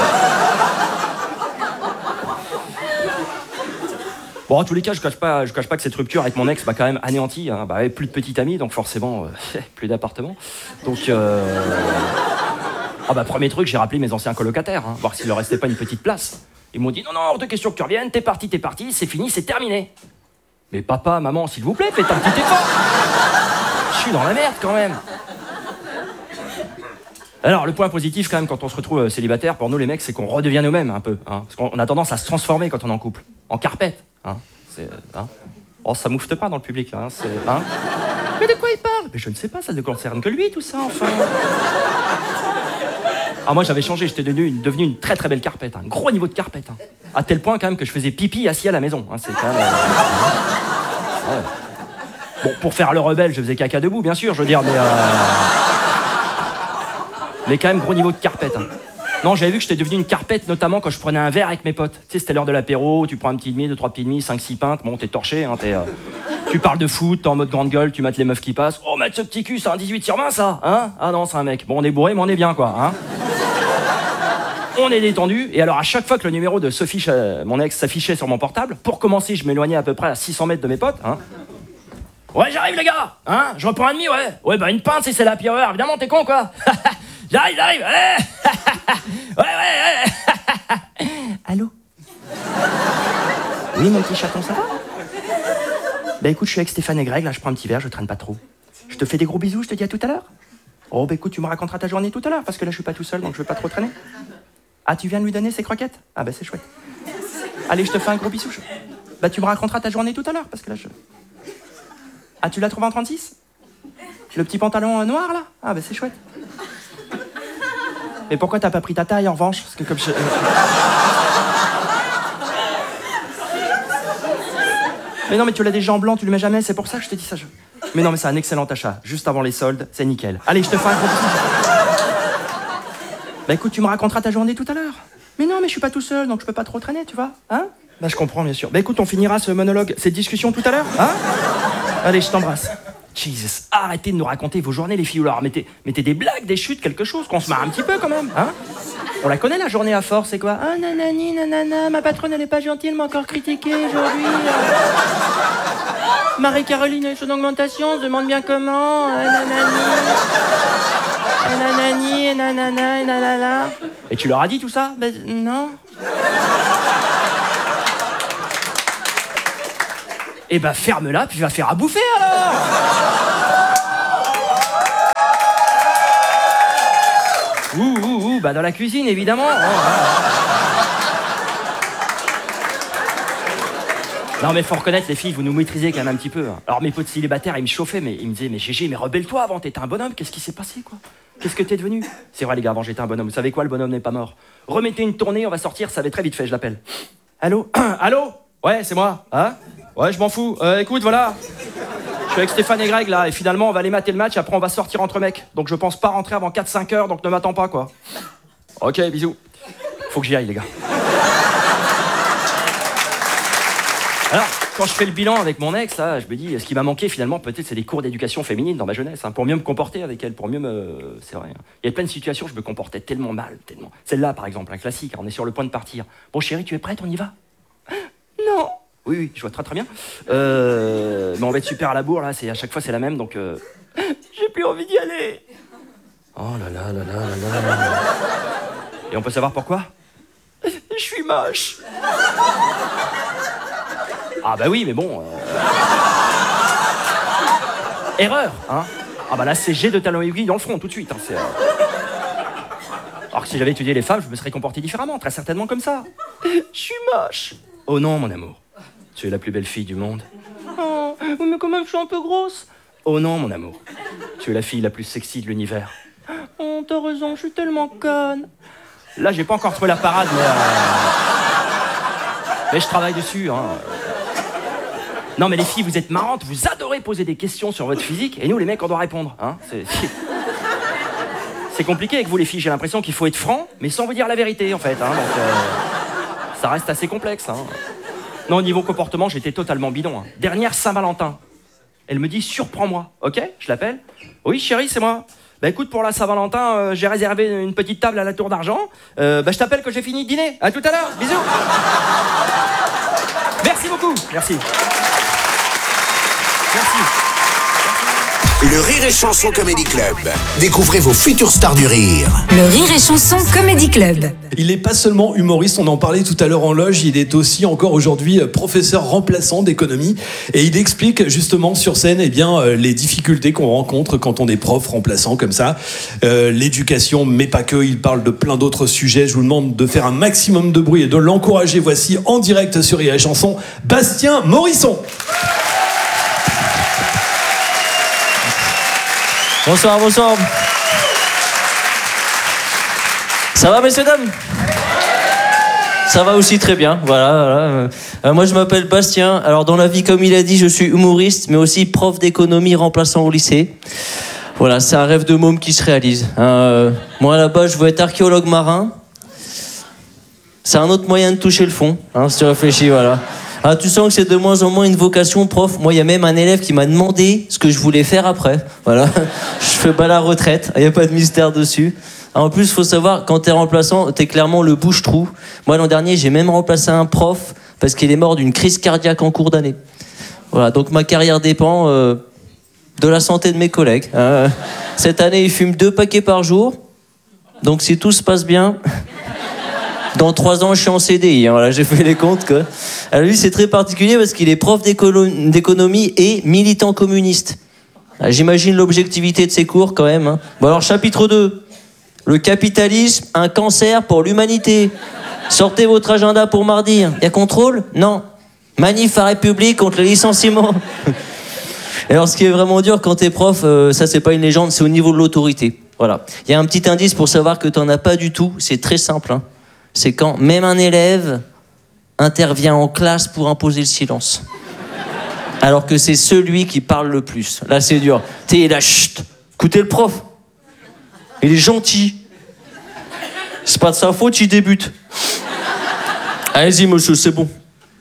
Bon, en tous les cas, je cache pas que cette rupture avec mon ex m'a quand même anéanti. Hein. Bah, plus de petite amie, donc forcément, plus d'appartement. Donc. Ah bah premier truc, j'ai rappelé mes anciens colocataires, hein, voir s'il leur restait pas une petite place. Ils m'ont dit non, hors de question que tu reviennes, t'es parti, c'est fini, c'est terminé. Mais papa, maman, s'il vous plaît, faites un petit effort. Je suis dans la merde quand même. Alors le point positif quand même quand on se retrouve célibataire, pour nous les mecs, c'est qu'on redevient nous-mêmes un peu. Hein, parce qu'on a tendance à se transformer quand on est en couple. En carpette. Hein, hein. Oh, ça moufte pas dans le public là. Hein, hein. Mais de quoi il parle? Mais je ne sais pas, ça ne concerne que lui tout ça enfin. Ah, moi j'avais changé, j'étais devenu une très très belle carpette, un gros niveau de carpette. Hein. À tel point quand même que je faisais pipi assis à la maison. Hein, c'est quand même. Ouais. Bon, pour faire le rebelle, je faisais caca debout, bien sûr, je veux dire, mais quand même gros niveau de carpette. Hein. Non, j'avais vu que j'étais devenu une carpette, notamment quand je prenais un verre avec mes potes. Tu sais, c'était l'heure de l'apéro, tu prends un petit demi, 2, 3 petits demi, 5, 6 pintes, bon, t'es torché, hein, tu parles de foot, t'es en mode grande gueule, tu mates les meufs qui passent. Oh, mate, ce petit cul, c'est un 18/20, ça, hein? Ah non, c'est un mec. Bon, on est bourré, mais on est bien, quoi, hein? On est détendu, et alors à chaque fois que le numéro de Sophie, mon ex, s'affichait sur mon portable, pour commencer, je m'éloignais à peu près à 600 mètres de mes potes, hein. Ouais, j'arrive, les gars, hein? Je reprends un demi, ouais. Ouais, bah une pinte, si c'est la pire heure, évidemment, t'es con, quoi. J'arrive, ouais. Ouais. Allô? Oui, mon petit chaton, ça va? Bah écoute, je suis avec Stéphane et Greg, là, je prends un petit verre, je traîne pas trop. Je te fais des gros bisous, je te dis à tout à l'heure. Oh, bah écoute, tu me raconteras ta journée tout à l'heure, parce que là, je suis pas tout seul, donc je veux pas trop traîner. Ah, tu viens de lui donner ses croquettes? Ah, bah c'est chouette. Allez, je te fais un gros bisou. Bah tu me raconteras ta journée tout à l'heure, parce que là, Ah, tu l'as trouvé en 36? Le petit pantalon noir, là? Ah, bah c'est chouette. Mais pourquoi t'as pas pris ta taille, en revanche? Parce que comme je... Mais non, mais tu l'as déjà en blanc, tu le mets jamais, c'est pour ça que je te dis ça. Mais non, mais c'est un excellent achat. Juste avant les soldes, c'est nickel. Allez, je te fais un gros bisou. Bah écoute, tu me raconteras ta journée tout à l'heure. Mais non, mais je suis pas tout seul, donc je peux pas trop traîner, tu vois, hein? Bah, je comprends, bien sûr. Bah, écoute, on finira ce monologue, cette discussion tout à l'heure, hein? Allez, je t'embrasse. Jesus, arrêtez de nous raconter vos journées, les filles. Ou alors, mettez des blagues, des chutes, quelque chose, qu'on se marre un petit peu quand même, hein? On la connaît, la journée à force, c'est quoi? Ah, nanani, nanana, ma patronne, elle est pas gentille, elle m'a encore critiqué aujourd'hui. Marie-Caroline a eu son augmentation, on se demande bien comment. Nanani. Nanani, nanana, nanana. Et tu leur as dit tout ça? Ben, non. Eh ben, ferme-la, puis va faire à bouffer, alors! Bah dans la cuisine, évidemment. Non, mais faut reconnaître, les filles, vous nous maîtrisez quand même un petit peu. Alors, mes potes célibataires, ils me chauffaient, mais ils me disaient, mais GG, mais rebelle-toi avant, t'étais un bonhomme, qu'est-ce qui s'est passé, quoi? Qu'est-ce que t'es devenu? C'est vrai, les gars, avant, j'étais un bonhomme. Vous savez quoi, le bonhomme n'est pas mort. Remettez une tournée, on va sortir, ça va être très vite fait, je l'appelle. Allô? Allô? Ouais, c'est moi. Hein? Ouais, je m'en fous. Écoute, voilà. Je suis avec Stéphane et Greg, là, et finalement, on va aller mater le match, après, on va sortir entre mecs. Donc, je pense pas rentrer avant 4-5 heures, donc ne m'attends pas, quoi. Ok, bisous. Faut que j'y aille, les gars. Alors, quand je fais le bilan avec mon ex, là, je me dis, ce qui m'a manqué finalement, peut-être, c'est des cours d'éducation féminine dans ma jeunesse, hein, pour mieux me comporter avec elle, pour mieux me... C'est vrai. Hein. Il y a plein de situations où je me comportais tellement mal, tellement. Celle-là, par exemple, un classique, hein, on est sur le point de partir. Bon, chérie, tu es prête, on y va? Non. Oui, je vois très très bien. Mais on va être super à la bourre, là, à chaque fois c'est la même, donc... J'ai plus envie d'y aller. Oh là là là là là là. Et on peut savoir pourquoi? Je suis moche. Ah bah oui, mais bon... Erreur, hein? Ah bah là, c'est jet de talon aiguille dans le front, tout de suite. Hein, alors que si j'avais étudié les femmes, je me serais comporté différemment, très certainement comme ça. Je suis moche. Oh non, mon amour. Tu es la plus belle fille du monde. Oh, mais quand même, je suis un peu grosse. Oh non, mon amour. Tu es la fille la plus sexy de l'univers. Oh, t'as raison, je suis tellement conne. Là, j'ai pas encore trouvé la parade, mais je travaille dessus, hein. Non, mais les filles, vous êtes marrantes, vous adorez poser des questions sur votre physique, et nous, les mecs, on doit répondre, hein. C'est compliqué avec vous, les filles. J'ai l'impression qu'il faut être franc, mais sans vous dire la vérité, en fait, hein. Donc, ça reste assez complexe, hein. Non, au niveau comportement, j'étais totalement bidon, hein. Dernière Saint-Valentin. Elle me dit, surprends-moi. Ok, je l'appelle. Oui, chérie, c'est moi. Bah écoute, pour la Saint-Valentin, j'ai réservé une petite table à la Tour d'Argent. Bah je t'appelle quand j'ai fini de dîner. À tout à l'heure, bisous. Merci beaucoup. Merci. Merci. Le Rire et Chanson Comedy Club. Découvrez vos futures stars du rire. Le Rire et Chanson Comedy Club. Il n'est pas seulement humoriste, on en parlait tout à l'heure en loge, il est aussi encore aujourd'hui professeur remplaçant d'économie et il explique justement sur scène les difficultés qu'on rencontre quand on est prof remplaçant comme ça. L'éducation, mais pas que, il parle de plein d'autres sujets. Je vous demande de faire un maximum de bruit et de l'encourager. Voici en direct sur Rire et Chanson, Bastien Morisson. Bonsoir, bonsoir. Ça va, messieurs, dames? Ça va aussi très bien, voilà. Moi, je m'appelle Bastien. Alors, dans la vie, comme il a dit, je suis humoriste, mais aussi prof d'économie remplaçant au lycée. Voilà, c'est un rêve de môme qui se réalise. Moi, là-bas, je veux être archéologue marin. C'est un autre moyen de toucher le fond, hein, si tu réfléchis, voilà. Ah, tu sens que c'est de moins en moins une vocation prof. Moi, il y a même un élève qui m'a demandé ce que je voulais faire après. Voilà. Je fais pas la retraite. Il n'y a pas de mystère dessus. En plus, il faut savoir, quand t'es remplaçant, t'es clairement le bouche-trou. Moi, l'an dernier, j'ai même remplacé un prof parce qu'il est mort d'une crise cardiaque en cours d'année. Voilà. Donc, ma carrière dépend de la santé de mes collègues. Cette année, il fume 2 paquets par jour. Donc, si tout se passe bien... Dans 3 ans, je suis en CDI. Voilà, j'ai fait les comptes. Quoi. Alors lui, c'est très particulier parce qu'il est prof d'économie et militant communiste. J'imagine l'objectivité de ses cours quand même. Hein. Bon alors, chapitre 2. Le capitalisme, un cancer pour l'humanité. Sortez votre agenda pour mardi. Y a contrôle? Non. Manif à République contre le licenciement. Et alors, ce qui est vraiment dur quand t'es prof, ça c'est pas une légende, c'est au niveau de l'autorité. Voilà. Il y a un petit indice pour savoir que t'en as pas du tout. C'est très simple. Hein. C'est quand même un élève intervient en classe pour imposer le silence. Alors que c'est celui qui parle le plus. Là, c'est dur. T'es là, chut, écoutez le prof. Il est gentil. C'est pas de sa faute, il débute. Allez-y, monsieur, c'est bon.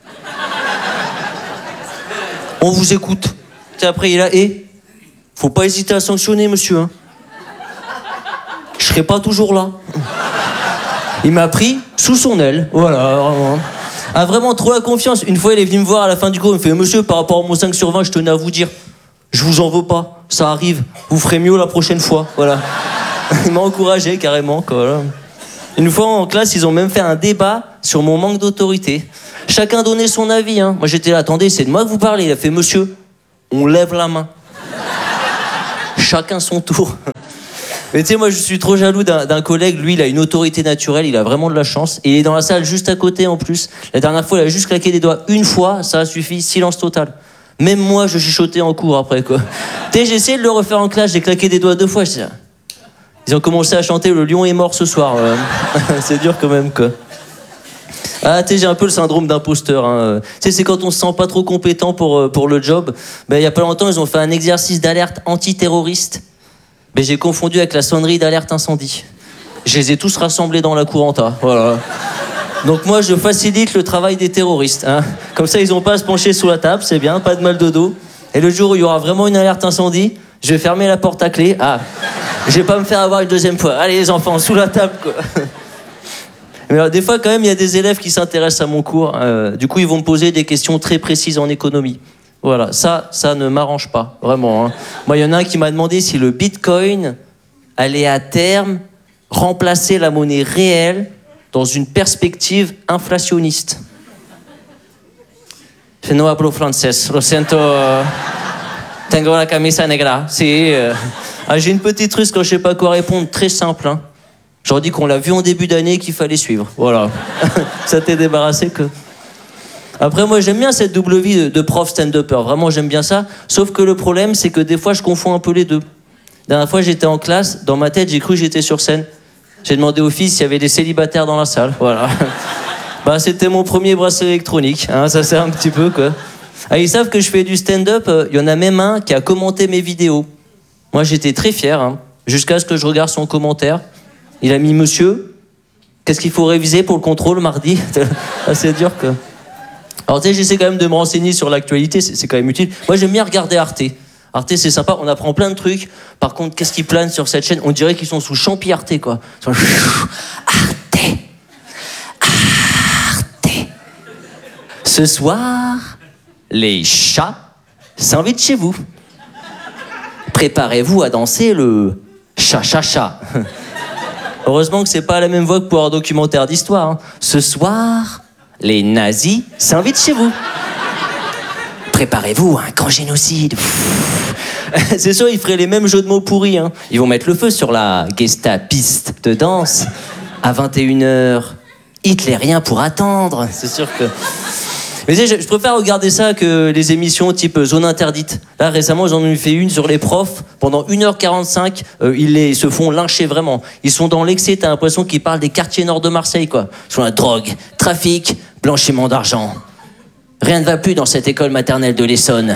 On vous écoute. Et après, il est là, faut pas hésiter à sanctionner, monsieur. Hein. Je serai pas toujours là. Il m'a pris sous son aile. Voilà, vraiment. A vraiment trop la confiance. Une fois, il est venu me voir à la fin du cours. Il me fait, monsieur, par rapport à mon 5 sur 20, je tenais à vous dire, je vous en veux pas. Ça arrive. Vous ferez mieux la prochaine fois. Voilà. Il m'a encouragé carrément. Quoi, voilà. Une fois en classe, ils ont même fait un débat sur mon manque d'autorité. Chacun donnait son avis. Hein. Moi, j'étais là, attendez, c'est de moi que vous parlez. Il a fait, monsieur, on lève la main. Chacun son tour. Mais tu sais, moi, je suis trop jaloux d'un collègue. Lui, il a une autorité naturelle, il a vraiment de la chance. Et il est dans la salle juste à côté, en plus. La dernière fois, il a juste claqué des doigts une fois, ça a suffi, silence total. Même moi, je chuchotais en cours après, quoi. Tu sais, j'ai essayé de le refaire en classe, j'ai claqué des doigts 2 fois. Ils ont commencé à chanter « Le lion est mort ce soir ». C'est dur quand même, quoi. Ah, tu sais, j'ai un peu le syndrome d'imposteur. Hein. Tu sais, c'est quand on se sent pas trop compétent pour le job. Ben, il y a pas longtemps, ils ont fait un exercice d'alerte antiterroriste. Ben, j'ai confondu avec la sonnerie d'alerte incendie. Je les ai tous rassemblés dans la couranta. Voilà. Donc moi, je facilite le travail des terroristes. Hein. Comme ça, ils ont pas à se pencher sous la table, c'est bien, pas de mal de dos. Et le jour où il y aura vraiment une alerte incendie, je vais fermer la porte à clé. Ah, je vais pas me faire avoir une deuxième fois. Allez les enfants, sous la table, quoi. Mais alors, des fois, quand même, il y a des élèves qui s'intéressent à mon cours. Du coup, ils vont me poser des questions très précises en économie. Voilà, ça ne m'arrange pas, vraiment. Hein. Moi, il y en a un qui m'a demandé si le Bitcoin allait à terme remplacer la monnaie réelle dans une perspective inflationniste. Je no hablo francés, lo siento. Tengo la camisa negra. Si, j'ai une petite russe quand je sais pas quoi répondre, très simple. Hein. Je leur dis qu'on l'a vu en début d'année et qu'il fallait suivre. Voilà. Ça t'est débarrassé que. Après, moi, j'aime bien cette double vie de prof stand-upper. Vraiment, j'aime bien ça. Sauf que le problème, c'est que des fois, je confonds un peu les deux. La dernière fois, j'étais en classe. Dans ma tête, j'ai cru que j'étais sur scène. J'ai demandé au fils s'il y avait des célibataires dans la salle. Voilà. Bah, c'était mon premier bracelet électronique. Hein, ça sert un petit peu, quoi. Ah, ils savent que je fais du stand-up. Il y en a même un qui a commenté mes vidéos. Moi, j'étais très fier. Hein, jusqu'à ce que je regarde son commentaire. Il a mis « Monsieur, qu'est-ce qu'il faut réviser pour le contrôle mardi ?» C'est dur, quoi. Alors, tu sais, j'essaie quand même de me renseigner sur l'actualité. C'est quand même utile. Moi, j'aime bien regarder Arte. Arte, c'est sympa. On apprend plein de trucs. Par contre, qu'est-ce qui plane sur cette chaîne? On dirait qu'ils sont sous champi Arte, quoi. Arte. Ce soir, les chats s'invitent chez vous. Préparez-vous à danser le cha-cha-cha. Heureusement que c'est pas la même voix que pour un documentaire d'histoire. Hein. Ce soir, les nazis s'invitent chez vous. Préparez-vous à un grand génocide. C'est sûr, ils feraient les mêmes jeux de mots pourris. Hein. Ils vont mettre le feu sur la gestapiste de danse. À 21h, hitlérien pour attendre. C'est sûr que... Mais tu sais, je préfère regarder ça que les émissions type Zone Interdite. Là, récemment, j'en ai fait une sur les profs. Pendant 1h45, ils se font lyncher vraiment. Ils sont dans l'excès, t'as l'impression qu'ils parlent des quartiers nord de Marseille, quoi. Sur la drogue, trafic, blanchiment d'argent. Rien ne va plus dans cette école maternelle de l'Essonne.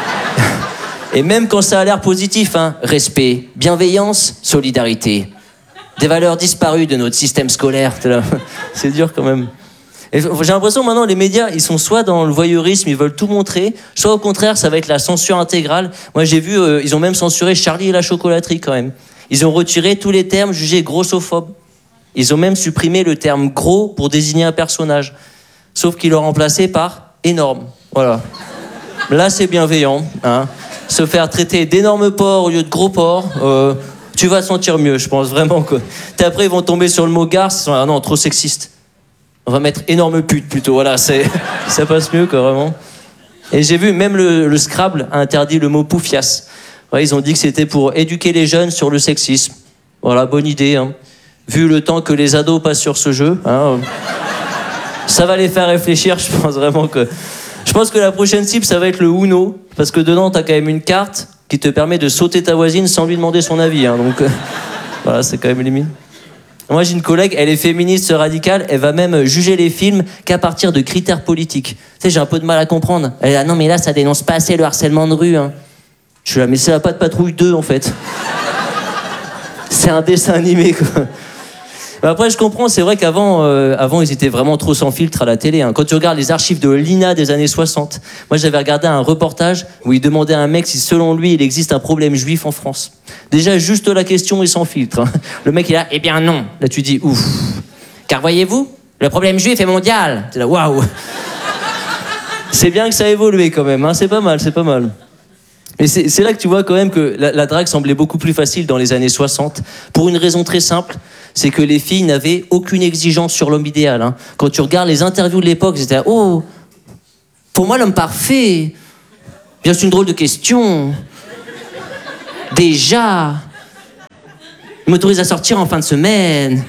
Et même quand ça a l'air positif, hein, respect, bienveillance, solidarité. Des valeurs disparues de notre système scolaire. C'est dur quand même. Et j'ai l'impression maintenant les médias ils sont soit dans le voyeurisme, ils veulent tout montrer, soit au contraire ça va être la censure intégrale. Moi j'ai vu ils ont même censuré Charlie et la chocolaterie quand même. Ils ont retiré tous les termes jugés grossophobes. Ils ont même supprimé le terme gros pour désigner un personnage, sauf qu'ils l'ont remplacé par énorme. Voilà. Là c'est bienveillant, hein. Se faire traiter d'énorme porc au lieu de gros porc. Tu vas te sentir mieux, je pense vraiment que. Après ils vont tomber sur le mot garce, ah non trop sexiste. On va mettre énorme pute plutôt, voilà, ça passe mieux quoi, vraiment. Et j'ai vu, même le Scrabble a interdit le mot poufias. Ouais, ils ont dit que c'était pour éduquer les jeunes sur le sexisme. Voilà, bonne idée. Hein. Vu le temps que les ados passent sur ce jeu, hein, ça va les faire réfléchir, je pense vraiment que... Je pense que la prochaine cible, ça va être le Uno, parce que dedans, t'as quand même une carte qui te permet de sauter ta voisine sans lui demander son avis. Hein, donc, voilà, c'est quand même limite. Moi, j'ai une collègue, elle est féministe radicale, elle va même juger les films qu'à partir de critères politiques. Tu sais, j'ai un peu de mal à comprendre. Elle dit, ah non, mais là, ça dénonce pas assez le harcèlement de rue. Hein. Je suis là, mais c'est la Patte Patrouille 2, en fait. C'est un dessin animé, quoi. Bah après, je comprends, c'est vrai qu'avant, avant, ils étaient vraiment trop sans filtre à la télé. Hein. Quand tu regardes les archives de l'INA des années 60, moi j'avais regardé un reportage où il demandait à un mec si selon lui il existe un problème juif en France. Déjà, juste la question est sans filtre. Hein. Le mec il est là, eh bien non. Là tu dis, ouf. Car voyez-vous, le problème juif est mondial. T'es là, waouh. C'est bien que ça a évolué quand même, hein. C'est pas mal, c'est pas mal. Mais c'est là que tu vois quand même que la drague semblait beaucoup plus facile dans les années 60, pour une raison très simple, c'est que les filles n'avaient aucune exigence sur l'homme idéal. Hein. Quand tu regardes les interviews de l'époque, c'était « Oh, pour moi l'homme parfait, bien c'est une drôle de question. Déjà, il m'autorise à sortir en fin de semaine.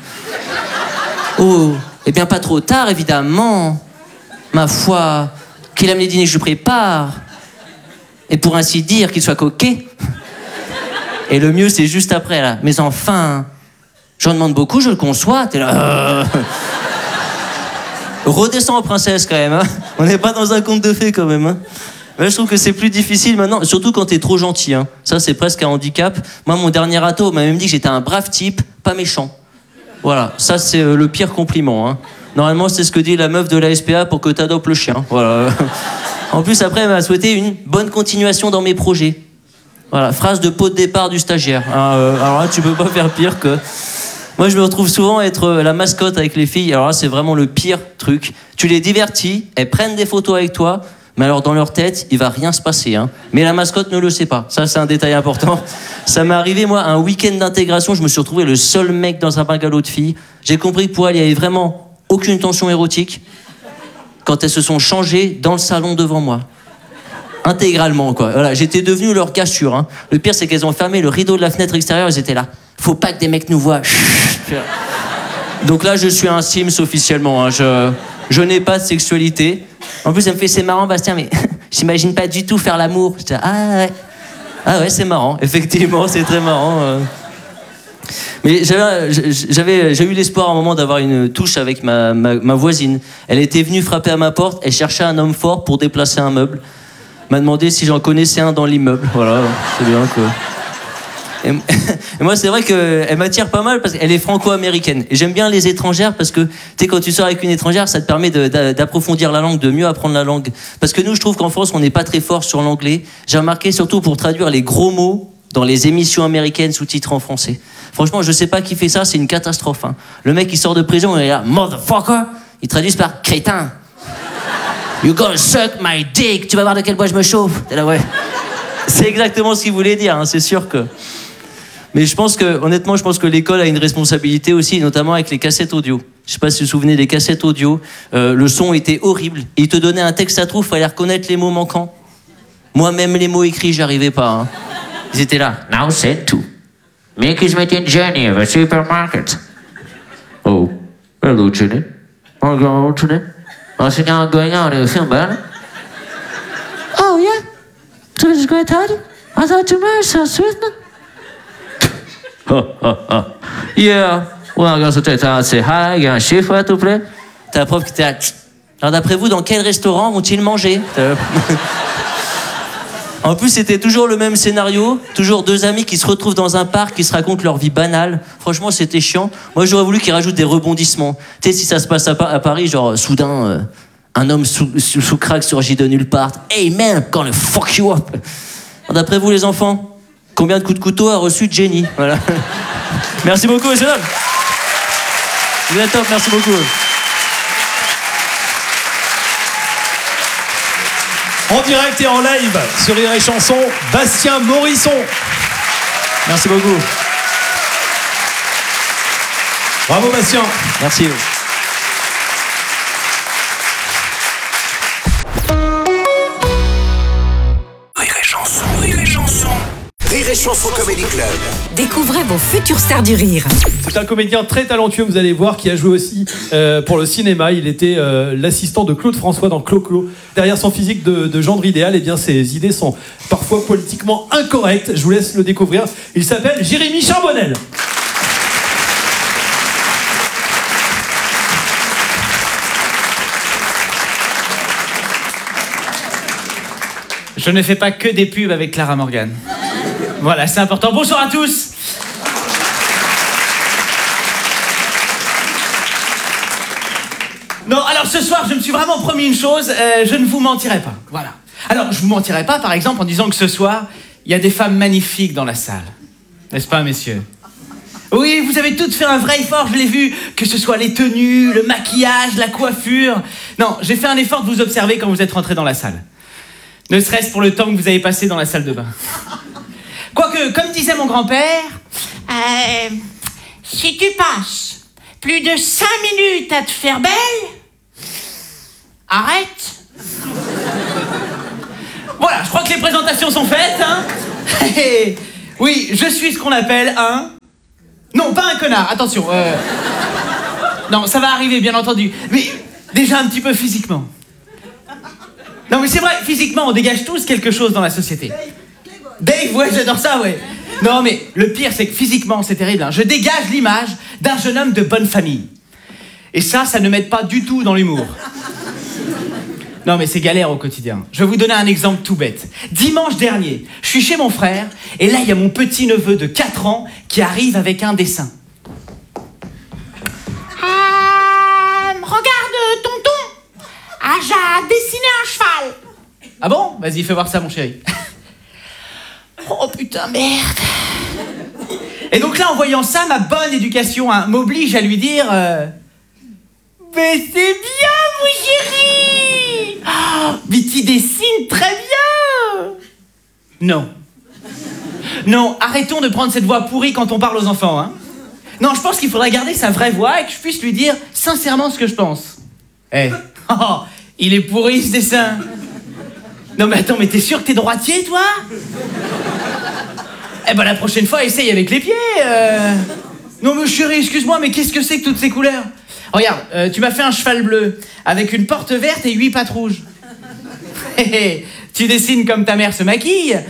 Oh, eh bien pas trop tard évidemment. Ma foi, qu'il aime les dîners que je prépare. Et pour ainsi dire qu'il soit coquet. Et le mieux, c'est juste après, là. Mais enfin, j'en demande beaucoup, je le conçois. T'es là... Redescends, princesse, quand même. Hein. On n'est pas dans un conte de fées, quand même. Hein. Mais je trouve que c'est plus difficile maintenant, surtout quand t'es trop gentil. Hein. Ça, c'est presque un handicap. Moi, mon dernier râteau m'a même dit que j'étais un brave type, pas méchant. Voilà, ça, c'est le pire compliment. Hein. Normalement, c'est ce que dit la meuf de la SPA pour que t'adoptes le chien. Voilà. En plus, après, elle m'a souhaité une bonne continuation dans mes projets. Voilà, phrase de pot de départ du stagiaire. Alors là, tu peux pas faire pire que... Moi, je me retrouve souvent être la mascotte avec les filles. Alors là, c'est vraiment le pire truc. Tu les divertis, elles prennent des photos avec toi, mais alors dans leur tête, il va rien se passer. Hein. Mais la mascotte ne le sait pas. Ça, c'est un détail important. Ça m'est arrivé, moi, un week-end d'intégration. Je me suis retrouvé le seul mec dans un bungalow de filles. J'ai compris que pour elle, il y avait vraiment aucune tension érotique quand elles se sont changées dans le salon devant moi. Intégralement, quoi. Voilà, j'étais devenu leur gars sûr. Hein. Le pire, c'est qu'elles ont fermé le rideau de la fenêtre extérieure, elles étaient là. Faut pas que des mecs nous voient. Donc là, je suis un Sims officiellement. Hein. Je n'ai pas de sexualité. En plus, elle me fait, c'est marrant, Bastien, mais j'imagine pas du tout faire l'amour. Je dis, ah ouais, c'est marrant. Effectivement, c'est très marrant. Mais j'ai eu l'espoir à un moment d'avoir une touche avec ma voisine. Elle était venue frapper à ma porte, elle cherchait un homme fort pour déplacer un meuble. M'a demandé si j'en connaissais un dans l'immeuble. Voilà, c'est bien que... Et moi, c'est vrai qu'elle m'attire pas mal parce qu'elle est franco-américaine. Et j'aime bien les étrangères parce que, tu sais, quand tu sors avec une étrangère, ça te permet d'approfondir la langue, de mieux apprendre la langue. Parce que nous, je trouve qu'en France, on n'est pas très fort sur l'anglais. J'ai remarqué surtout pour traduire les gros mots dans les émissions américaines sous-titrées en français. Franchement, je sais pas qui fait ça, c'est une catastrophe. Hein. Le mec, il sort de prison, il est là, motherfucker. Ils traduisent par crétin. You gonna suck my dick. Tu vas voir de quel bois je me chauffe. T'es là, ouais. C'est exactement ce qu'il voulait dire, hein, c'est sûr que... Mais je pense que, honnêtement, je pense que l'école a une responsabilité aussi, notamment avec les cassettes audio. Je sais pas si vous vous souvenez des cassettes audio. Le son était horrible. Et ils te donnaient un texte à trous, il fallait reconnaître les mots manquants. Moi, même les mots écrits, j'arrivais pas. Hein. Ils étaient là. Now said to. Make his meeting journey of a supermarket. Oh, hello, Jenny. I'm going today. I think I'm going out of film, man. Oh, yeah. So it's great time. I thought tomorrow so sweet. Yeah. Well, I'm going to take time to say hi. Il y a un chiffre, s'il te plaît. T'as la prof qui était là. Alors, d'après vous, dans quel restaurant vont-ils manger? En plus, c'était toujours le même scénario. Toujours deux amis qui se retrouvent dans un parc, qui se racontent leur vie banale. Franchement, c'était chiant. Moi, j'aurais voulu qu'ils rajoutent des rebondissements. Tu sais, si ça se passe à Paris, genre, soudain, un homme sous crack surgit de nulle part. Hey man, I'm gonna fuck you up. Alors, d'après vous, les enfants, combien de coups de couteau a reçu Jenny? Voilà. Merci beaucoup, messieurs. Vous êtes top, merci beaucoup. En direct et en live sur Rire et Chanson, Bastien Morisson. Merci beaucoup. Bravo Bastien. Merci. Rire et Chanson, Rire et Chanson. Rire et Chanson Comedy Club. Découvrez vos futures stars du rire. C'est un comédien très talentueux, vous allez voir, qui a joué aussi pour le cinéma. Il était l'assistant de Claude François dans Clo-Clo. Derrière son physique de gendre idéal, eh bien, ses idées sont parfois politiquement incorrectes. Je vous laisse le découvrir. Il s'appelle Jérémy Charbonnel. Je ne fais pas que des pubs avec Clara Morgan. Voilà, c'est important. Bonjour à tous. Non, alors ce soir, je me suis vraiment promis une chose, je ne vous mentirai pas. Voilà. Alors, je vous mentirai pas, par exemple, en disant que ce soir, il y a des femmes magnifiques dans la salle. N'est-ce pas, messieurs? Oui, vous avez toutes fait un vrai effort, je l'ai vu, que ce soit les tenues, le maquillage, la coiffure. Non, j'ai fait un effort de vous observer quand vous êtes rentrés dans la salle. Ne serait-ce pour le temps que vous avez passé dans la salle de bain. Quoique, comme disait mon grand-père, si tu passes plus de 5 minutes à te faire belle, arrête. Voilà, je crois que les présentations sont faites, hein. Oui, je suis ce qu'on appelle un... Non, pas un connard, attention. Non, ça va arriver, bien entendu. Mais déjà un petit peu physiquement. Non, mais c'est vrai, physiquement, on dégage tous quelque chose dans la société. Dave, ouais, j'adore ça, ouais. Non, mais le pire, c'est que physiquement, c'est terrible. Hein. Je dégage l'image d'un jeune homme de bonne famille. Et ça ne m'aide pas du tout dans l'humour. Non, mais c'est galère au quotidien. Je vais vous donner un exemple tout bête. Dimanche dernier, je suis chez mon frère, et là, il y a mon petit-neveu de 4 ans qui arrive avec un dessin. Regarde, tonton, j'ai dessiné un cheval. Ah bon? Vas-y, fais voir ça, mon chéri. Oh putain, merde. Et donc là, en voyant ça, ma bonne éducation m'oblige à lui dire... Mais c'est bien, mon chéri. Oh, mais tu dessines très bien. Non. Non, arrêtons de prendre cette voix pourrie quand on parle aux enfants, hein. Non, je pense qu'il faudrait garder sa vraie voix et que je puisse lui dire sincèrement ce que je pense. Oh, il est pourri ce dessin. Non mais attends, mais t'es sûr que t'es droitier, toi? Eh ben la prochaine fois, essaye avec les pieds. Non mais chérie, excuse-moi, mais qu'est-ce que c'est que toutes ces couleurs? Regarde, tu m'as fait un cheval bleu avec une porte verte et 8 pattes rouges. Tu dessines comme ta mère se maquille?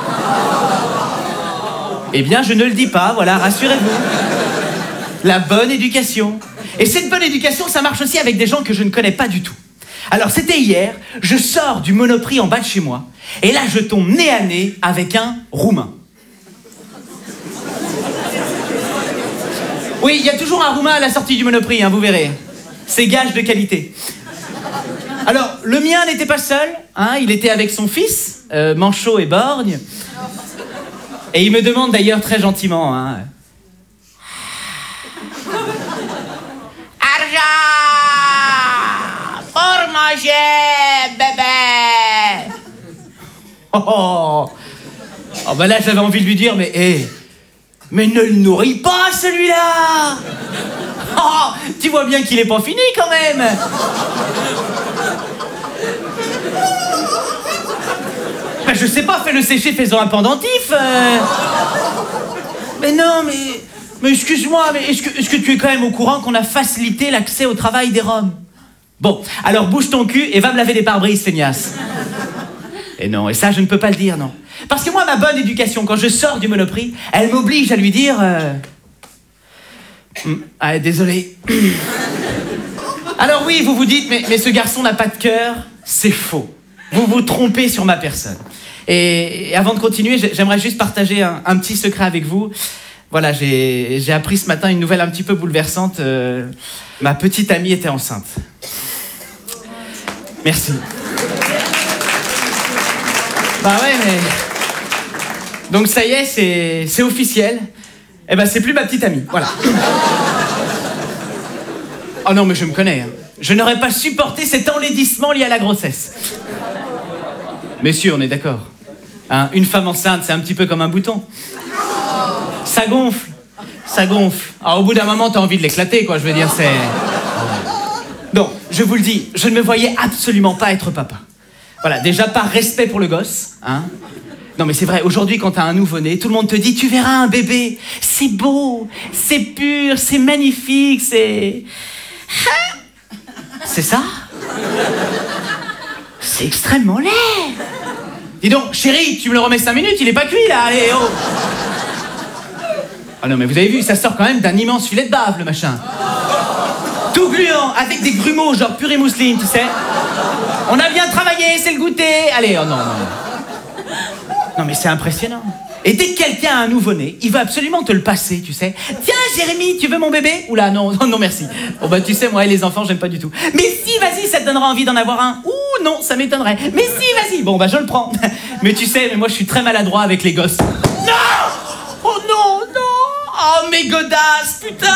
Eh bien, je ne le dis pas, voilà, rassurez-vous. La bonne éducation. Et cette bonne éducation, ça marche aussi avec des gens que je ne connais pas du tout. Alors, c'était hier, je sors du Monoprix en bas de chez moi, et là, je tombe nez à nez avec un Roumain. Oui, il y a toujours un Roumain à la sortie du Monoprix, hein, vous verrez. C'est gage de qualité. Alors, le mien n'était pas seul, hein, il était avec son fils, manchot et borgne. Et il me demande d'ailleurs très gentiment, hein... Argent pour manger, bébé. Oh, bah là, j'avais envie de lui dire, mais ne le nourris pas, celui-là. Oh, tu vois bien qu'il est pas fini, quand même. Ben, je sais pas, fais-le sécher, fais-en un pendentif. Mais non, mais excuse-moi, mais est-ce que tu es quand même au courant qu'on a facilité l'accès au travail des Roms? Bon, alors bouge ton cul et va me laver des pare-brises, feignasse. Et non, et ça, je ne peux pas le dire, non. Parce que moi, ma bonne éducation, quand je sors du Monoprix, elle m'oblige à lui dire... Ah, désolé. Alors oui, vous vous dites, mais ce garçon n'a pas de cœur. C'est faux. Vous vous trompez sur ma personne. Et avant de continuer, j'aimerais juste partager un petit secret avec vous. Voilà, j'ai appris ce matin une nouvelle un petit peu bouleversante. Ma petite amie était enceinte. Merci. Bah ouais, mais... Donc ça y est, c'est officiel. Eh ben, c'est plus ma petite amie, voilà. Oh non, mais je me connais. Hein. Je n'aurais pas supporté cet enlaidissement lié à la grossesse. Messieurs, on est d'accord. Hein, une femme enceinte, c'est un petit peu comme un bouton. Ça gonfle. Ça gonfle. Alors, au bout d'un moment, t'as envie de l'éclater, quoi. Je veux dire, c'est... Donc, je vous le dis, je ne me voyais absolument pas être papa. Voilà, déjà, par respect pour le gosse, hein. Non, mais c'est vrai, aujourd'hui, quand t'as un nouveau-né, tout le monde te dit, tu verras un bébé. C'est beau, c'est pur, c'est magnifique, c'est... C'est ça? C'est extrêmement laid. Dis donc, chérie, tu me le remets 5 minutes, il est pas cuit, là, allez, oh. Ah non, mais vous avez vu, ça sort quand même d'un immense filet de bave, le machin. Tout gluant, avec des grumeaux, genre purée mousseline, tu sais. On a bien travaillé, c'est le goûter. Allez, oh non, non. Non, mais c'est impressionnant. Et dès que quelqu'un a un nouveau-né, il veut absolument te le passer, tu sais. Tiens, Jérémy, tu veux mon bébé? Oula, non, non, merci. Bon, bah, tu sais, moi et les enfants, j'aime pas du tout. Mais si, vas-y, ça te donnera envie d'en avoir un. Ouh, non, ça m'étonnerait. Mais si, vas-y. Bon, bah, je le prends. Mais tu sais, moi, je suis très maladroit avec les gosses. Non! Oh non, non! Oh, mes godasses, putain!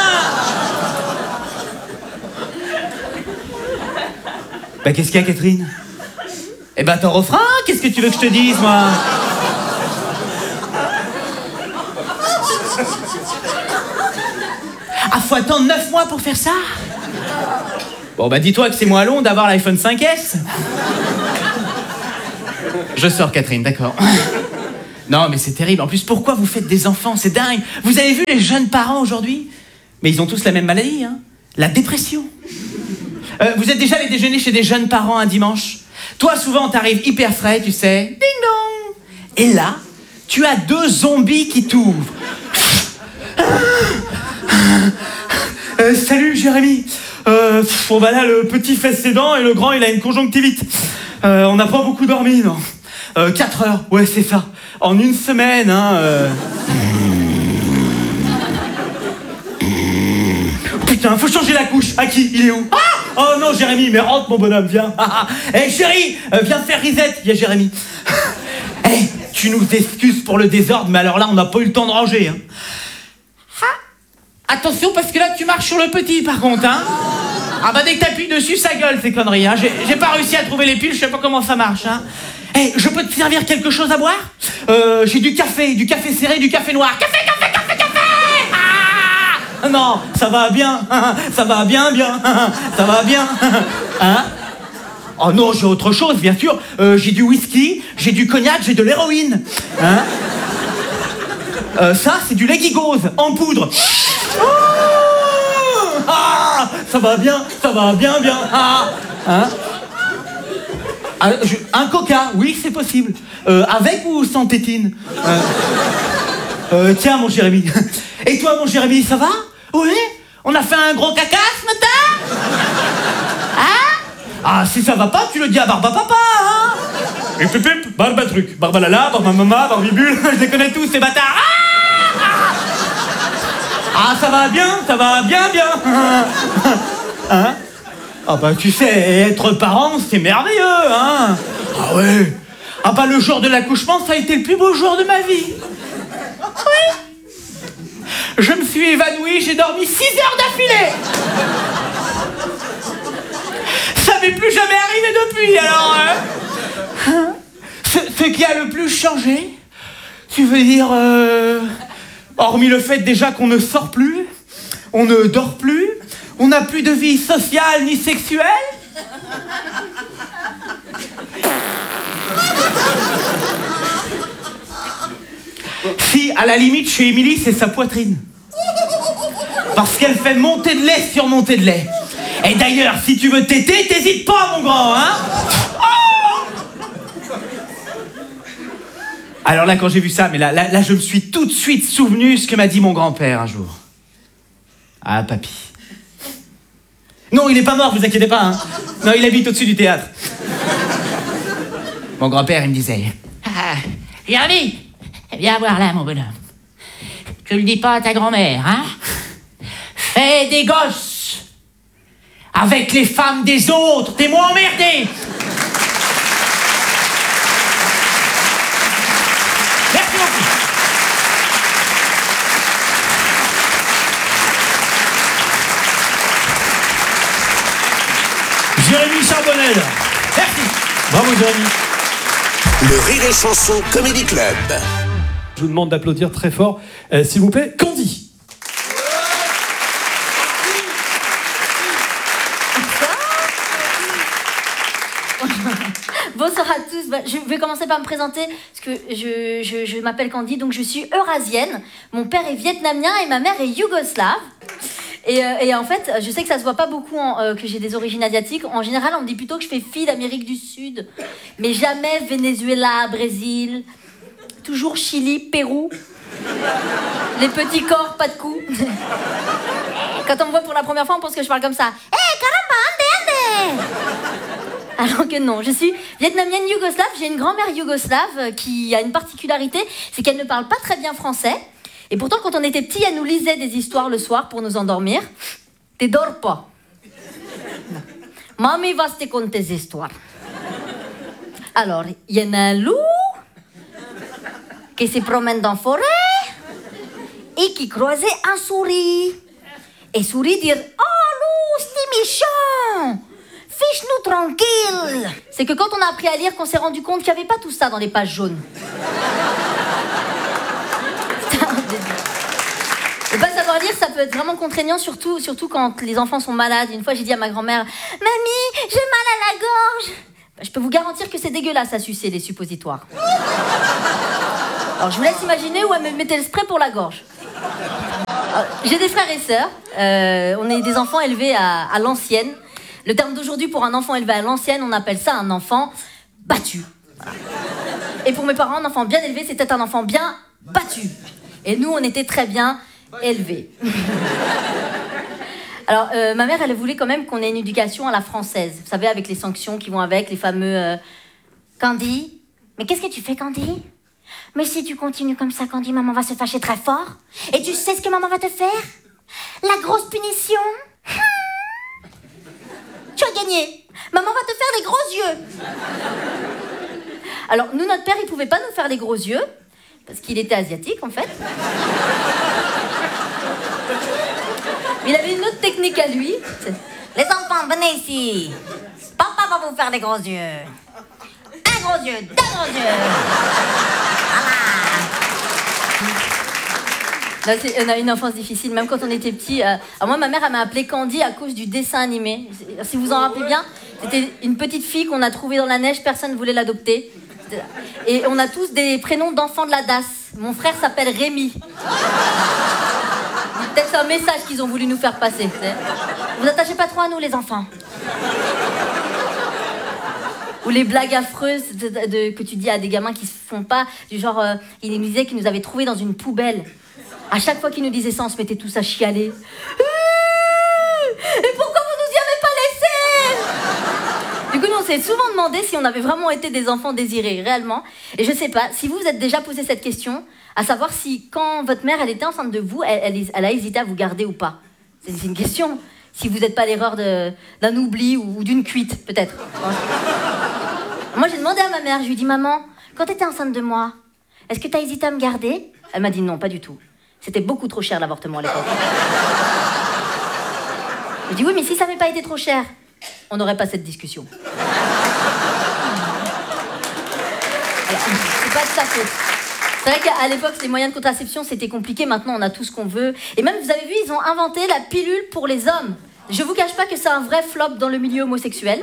Bah, qu'est-ce qu'il y a, Catherine? Eh ben, ton refrain, qu'est-ce que tu veux que je te dise, moi? Ah, faut attendre 9 mois pour faire ça? Bon, bah, dis-toi que c'est moins long d'avoir l'iPhone 5S. Je sors, Catherine, d'accord. Non, mais c'est terrible. En plus, pourquoi vous faites des enfants? C'est dingue. Vous avez vu les jeunes parents aujourd'hui? Mais ils ont tous la même maladie, hein? La dépression. Vous êtes déjà allé déjeuner chez des jeunes parents un dimanche? Toi, souvent, t'arrives hyper frais, tu sais. Ding dong. Et là, tu as 2 zombies qui t'ouvrent. Salut, Jérémy. Bon, bah là, le petit fait ses dents et le grand, il a une conjonctivite. On n'a pas beaucoup dormi, non. 4 heures, ouais, c'est ça. En une semaine, hein. Putain, faut changer la couche. À qui? Il est où? Ah! Oh non, Jérémy, mais rentre, mon bonhomme, viens. Hé, chérie, viens faire reset. Il y a Jérémy. Hé, tu nous excuses pour le désordre, mais alors là, on n'a pas eu le temps de ranger, hein. Attention, parce que là, tu marches sur le petit, par contre, hein. Ah bah, dès que t'appuies dessus, ça gueule, ces conneries, hein. J'ai pas réussi à trouver les piles, je sais pas comment ça marche, hein. Hé, je peux te servir quelque chose à boire? J'ai du café serré, du café noir. Café! Ah non, ça va bien, ça va bien, ça va bien, hein? Oh non, j'ai autre chose, bien sûr. J'ai du whisky, j'ai du cognac, j'ai de l'héroïne, hein? Ça, c'est du Legigose, en poudre. Ah, ça va bien, bien. Ah, hein? Un coca, oui, c'est possible. Avec ou sans tétine? Tiens, mon Jérémy. Et toi, mon Jérémy, ça va? Oui? On a fait un gros caca ce matin? Hein? Ah, si ça va pas, tu le dis à Barba Papa, hein? Et pip, Barba Truc, Barba Lala, Barba Mama, Barbibule, je les connais tous, ces bâtards. Ah, ça va bien, bien. Hein? Ah bah, tu sais, être parent, c'est merveilleux, hein? Ah ouais. Ah bah, le jour de l'accouchement, ça a été le plus beau jour de ma vie. Oui. Je me suis évanouie, j'ai dormi 6 heures d'affilée. Ça m'est plus jamais arrivé depuis, alors... Ce qui a le plus changé, tu veux dire... hormis le fait déjà qu'on ne sort plus, on ne dort plus, on n'a plus de vie sociale ni sexuelle. Si, à la limite, chez Émilie, c'est sa poitrine. Parce qu'elle fait montée de lait sur montée de lait. Et d'ailleurs, si tu veux téter, t'hésites pas, mon grand, hein? Oh! Alors là, quand j'ai vu ça, mais là, je me suis tout de suite souvenu ce que m'a dit mon grand-père un jour. Ah, papy. Non, il est pas mort, vous inquiétez pas, hein. Non, il habite au-dessus du théâtre. Mon grand-père, il me disait... Ah, Jérémy, viens voir là, mon bonhomme. Tu le dis pas à ta grand-mère, hein? Fais des gosses avec les femmes des autres, t'es moins emmerdé. Merci beaucoup. Jérémy Charbonnel. Merci. Bravo, Jérémy. Le Rire et Chanson Comedy Club. Je vous demande d'applaudir très fort, s'il vous plaît, Candy. Bonsoir à tous. Je vais commencer par me présenter parce que je m'appelle Candy, donc je suis eurasienne. Mon père est vietnamien et ma mère est yougoslave. Et en fait, je sais que ça se voit pas beaucoup que j'ai des origines asiatiques. En général, on me dit plutôt que je fais fille d'Amérique du Sud, mais jamais Venezuela, Brésil. Toujours Chili, Pérou. Les petits corps, pas de cou. Quand on me voit pour la première fois, on pense que je parle comme ça. Hey, caramba, ande, ande. Alors que non, je suis vietnamienne yougoslave, j'ai une grand-mère yougoslave qui a une particularité, c'est qu'elle ne parle pas très bien français. Et pourtant, quand on était petit, elle nous lisait des histoires le soir pour nous endormir. Te dors pas. Mamie va te conter des histoires. Alors, il y en a un loup qui se promène dans la forêt et qui croisait un souris. Et souris dit « Oh, loup, c'est méchant! Fiche-nous tranquille !» C'est que quand on a appris à lire qu'on s'est rendu compte qu'il n'y avait pas tout ça dans les pages jaunes. Ne pas savoir lire, ça peut être vraiment contraignant, surtout quand les enfants sont malades. Une fois, j'ai dit à ma grand-mère « Mamie, j'ai mal à la gorge !» Je peux vous garantir que c'est dégueulasse à sucer, les suppositoires. Alors, je vous laisse imaginer où elle me mettait le spray pour la gorge. J'ai des frères et sœurs. On est des enfants élevés à l'ancienne. Le terme d'aujourd'hui pour un enfant élevé à l'ancienne, on appelle ça un enfant battu. Voilà. Et pour mes parents, un enfant bien élevé, c'était un enfant bien battu. Et nous, on était très bien élevés. Alors, ma mère, elle voulait quand même qu'on ait une éducation à la française. Vous savez, avec les sanctions qui vont avec, les fameux... Candy, mais qu'est-ce que tu fais, Candy? Mais si tu continues comme ça, Candy, maman va se fâcher très fort. Et tu sais ce que maman va te faire? La grosse punition. Tu as gagné. Maman va te faire les gros yeux. Alors, nous, notre père, il pouvait pas nous faire les gros yeux, parce qu'il était asiatique, en fait. Il avait une autre technique à lui. Les enfants, venez ici. Papa va vous faire les gros yeux. Un gros yeux, deux gros yeux. Voilà. Là, on a une enfance difficile, même quand on était petit. Moi, ma mère, elle m'a appelée Candy à cause du dessin animé. Si vous en rappelez bien, c'était une petite fille qu'on a trouvée dans la neige, personne ne voulait l'adopter. Et on a tous des prénoms d'enfants de la DAS. Mon frère s'appelle Rémi. Peut-être c'est un message qu'ils ont voulu nous faire passer. Vous attachez pas trop à nous, les enfants. Ou les blagues affreuses que tu dis à des gamins qui se font pas, du genre, il nous disait qu'ils nous avaient trouvés dans une poubelle. À chaque fois qu'ils nous disaient ça, on se mettait tous à chialer. Et pourquoi vous nous y avez pas laissés? Du coup, nous, on s'est souvent demandé si on avait vraiment été des enfants désirés, réellement. Et je sais pas, si vous vous êtes déjà posé cette question, à savoir si, quand votre mère, elle était enceinte de vous, elle a hésité à vous garder ou pas. C'est une question. Si vous n'êtes pas l'erreur d'un oubli ou d'une cuite, peut-être. Moi, j'ai demandé à ma mère, je lui ai dit, maman, quand t'étais enceinte de moi, est-ce que t'as hésité à me garder? Elle m'a dit non, pas du tout. C'était beaucoup trop cher, l'avortement, à l'époque. Je dis oui, mais si ça n'avait pas été trop cher, on n'aurait pas cette discussion. Alors, c'est pas de sa faute. C'est vrai qu'à l'époque, les moyens de contraception, c'était compliqué. Maintenant, on a tout ce qu'on veut. Et même, vous avez vu, ils ont inventé la pilule pour les hommes. Je vous cache pas que c'est un vrai flop dans le milieu homosexuel.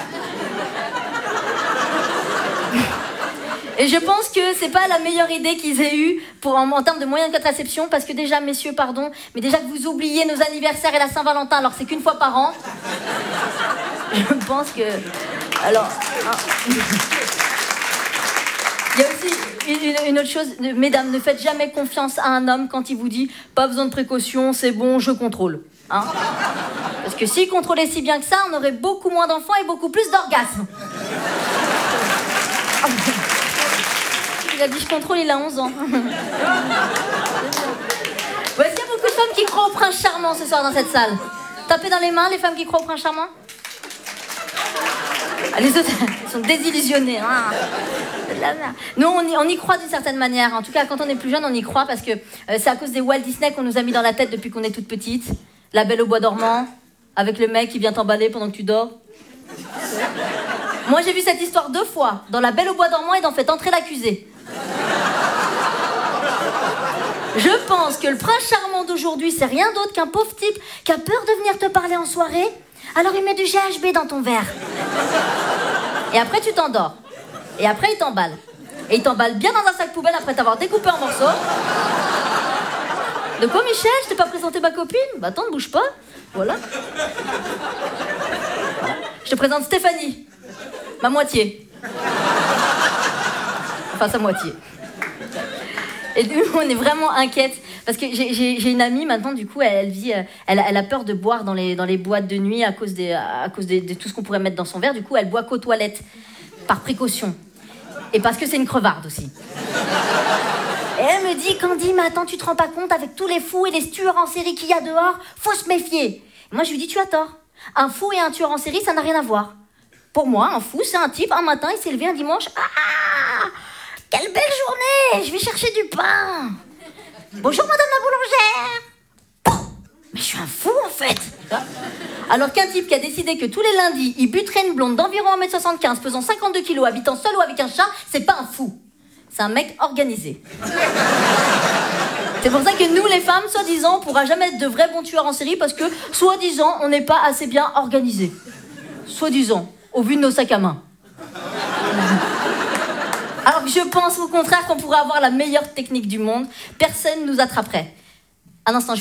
Et je pense que c'est pas la meilleure idée qu'ils aient eue en termes de moyens de contraception, parce que déjà, messieurs, pardon, mais déjà que vous oubliez nos anniversaires et la Saint-Valentin, alors c'est qu'une fois par an. Je pense que... Alors... Il y a aussi une autre chose, mesdames, ne faites jamais confiance à un homme quand il vous dit « pas besoin de précaution, c'est bon, je contrôle ». Hein, parce que s'il contrôlait si bien que ça, on aurait beaucoup moins d'enfants et beaucoup plus d'orgasmes. Il a dit je contrôle, il a 11 ans. Est-ce qu'il y a beaucoup de femmes qui croient au prince charmant ce soir dans cette salle? Tapez dans les mains les femmes qui croient au prince charmant. Ah, les autres sont désillusionnés. Hein. Nous, on y croit d'une certaine manière. En tout cas, quand on est plus jeune, on y croit parce que c'est à cause des Walt Disney qu'on nous a mis dans la tête depuis qu'on est toute petite. La Belle au bois dormant, avec le mec qui vient t'emballer pendant que tu dors. Moi, j'ai vu cette histoire 2 fois, dans La Belle au bois dormant et dans Faites entrer l'accusé. Je pense que le prince charmant d'aujourd'hui, c'est rien d'autre qu'un pauvre type qui a peur de venir te parler en soirée, alors il met du GHB dans ton verre. Et après, tu t'endors. Et après, il t'emballe. Et il t'emballe bien dans un sac poubelle après t'avoir découpé en morceaux. De quoi, Michel? Je t'ai pas présenté ma copine? Bah attends, ne bouge pas. Voilà. Je te présente Stéphanie. Ma moitié. Enfin, sa moitié. Et nous, on est vraiment inquiètes Parce que j'ai une amie maintenant, du coup, elle vit, elle a peur de boire dans les boîtes de nuit à cause de tout ce qu'on pourrait mettre dans son verre. Du coup, elle boit qu'aux toilettes, par précaution. Et parce que c'est une crevarde aussi. Et elle me dit, Candy, mais attends, tu te rends pas compte, avec tous les fous et les tueurs en série qu'il y a dehors, faut se méfier. Et moi, je lui dis, tu as tort. Un fou et un tueur en série, ça n'a rien à voir. Pour moi, un fou, c'est un type, un matin, il s'est levé un dimanche. Ah, quelle belle journée, je vais chercher du pain. Bonjour, madame la boulangère. Mais je suis un fou, en fait. Alors qu'un type qui a décidé que tous les lundis, il buterait une blonde d'environ 1m75, pesant 52 kilos, habitant seul ou avec un chat, c'est pas un fou. C'est un mec organisé. C'est pour ça que nous, les femmes, soi-disant, on pourra jamais être de vrais bons tueurs en série parce que, soi-disant, on n'est pas assez bien organisés. Soi-disant, au vu de nos sacs à main. Alors que je pense au contraire qu'on pourrait avoir la meilleure technique du monde. Personne nous attraperait. Un instant,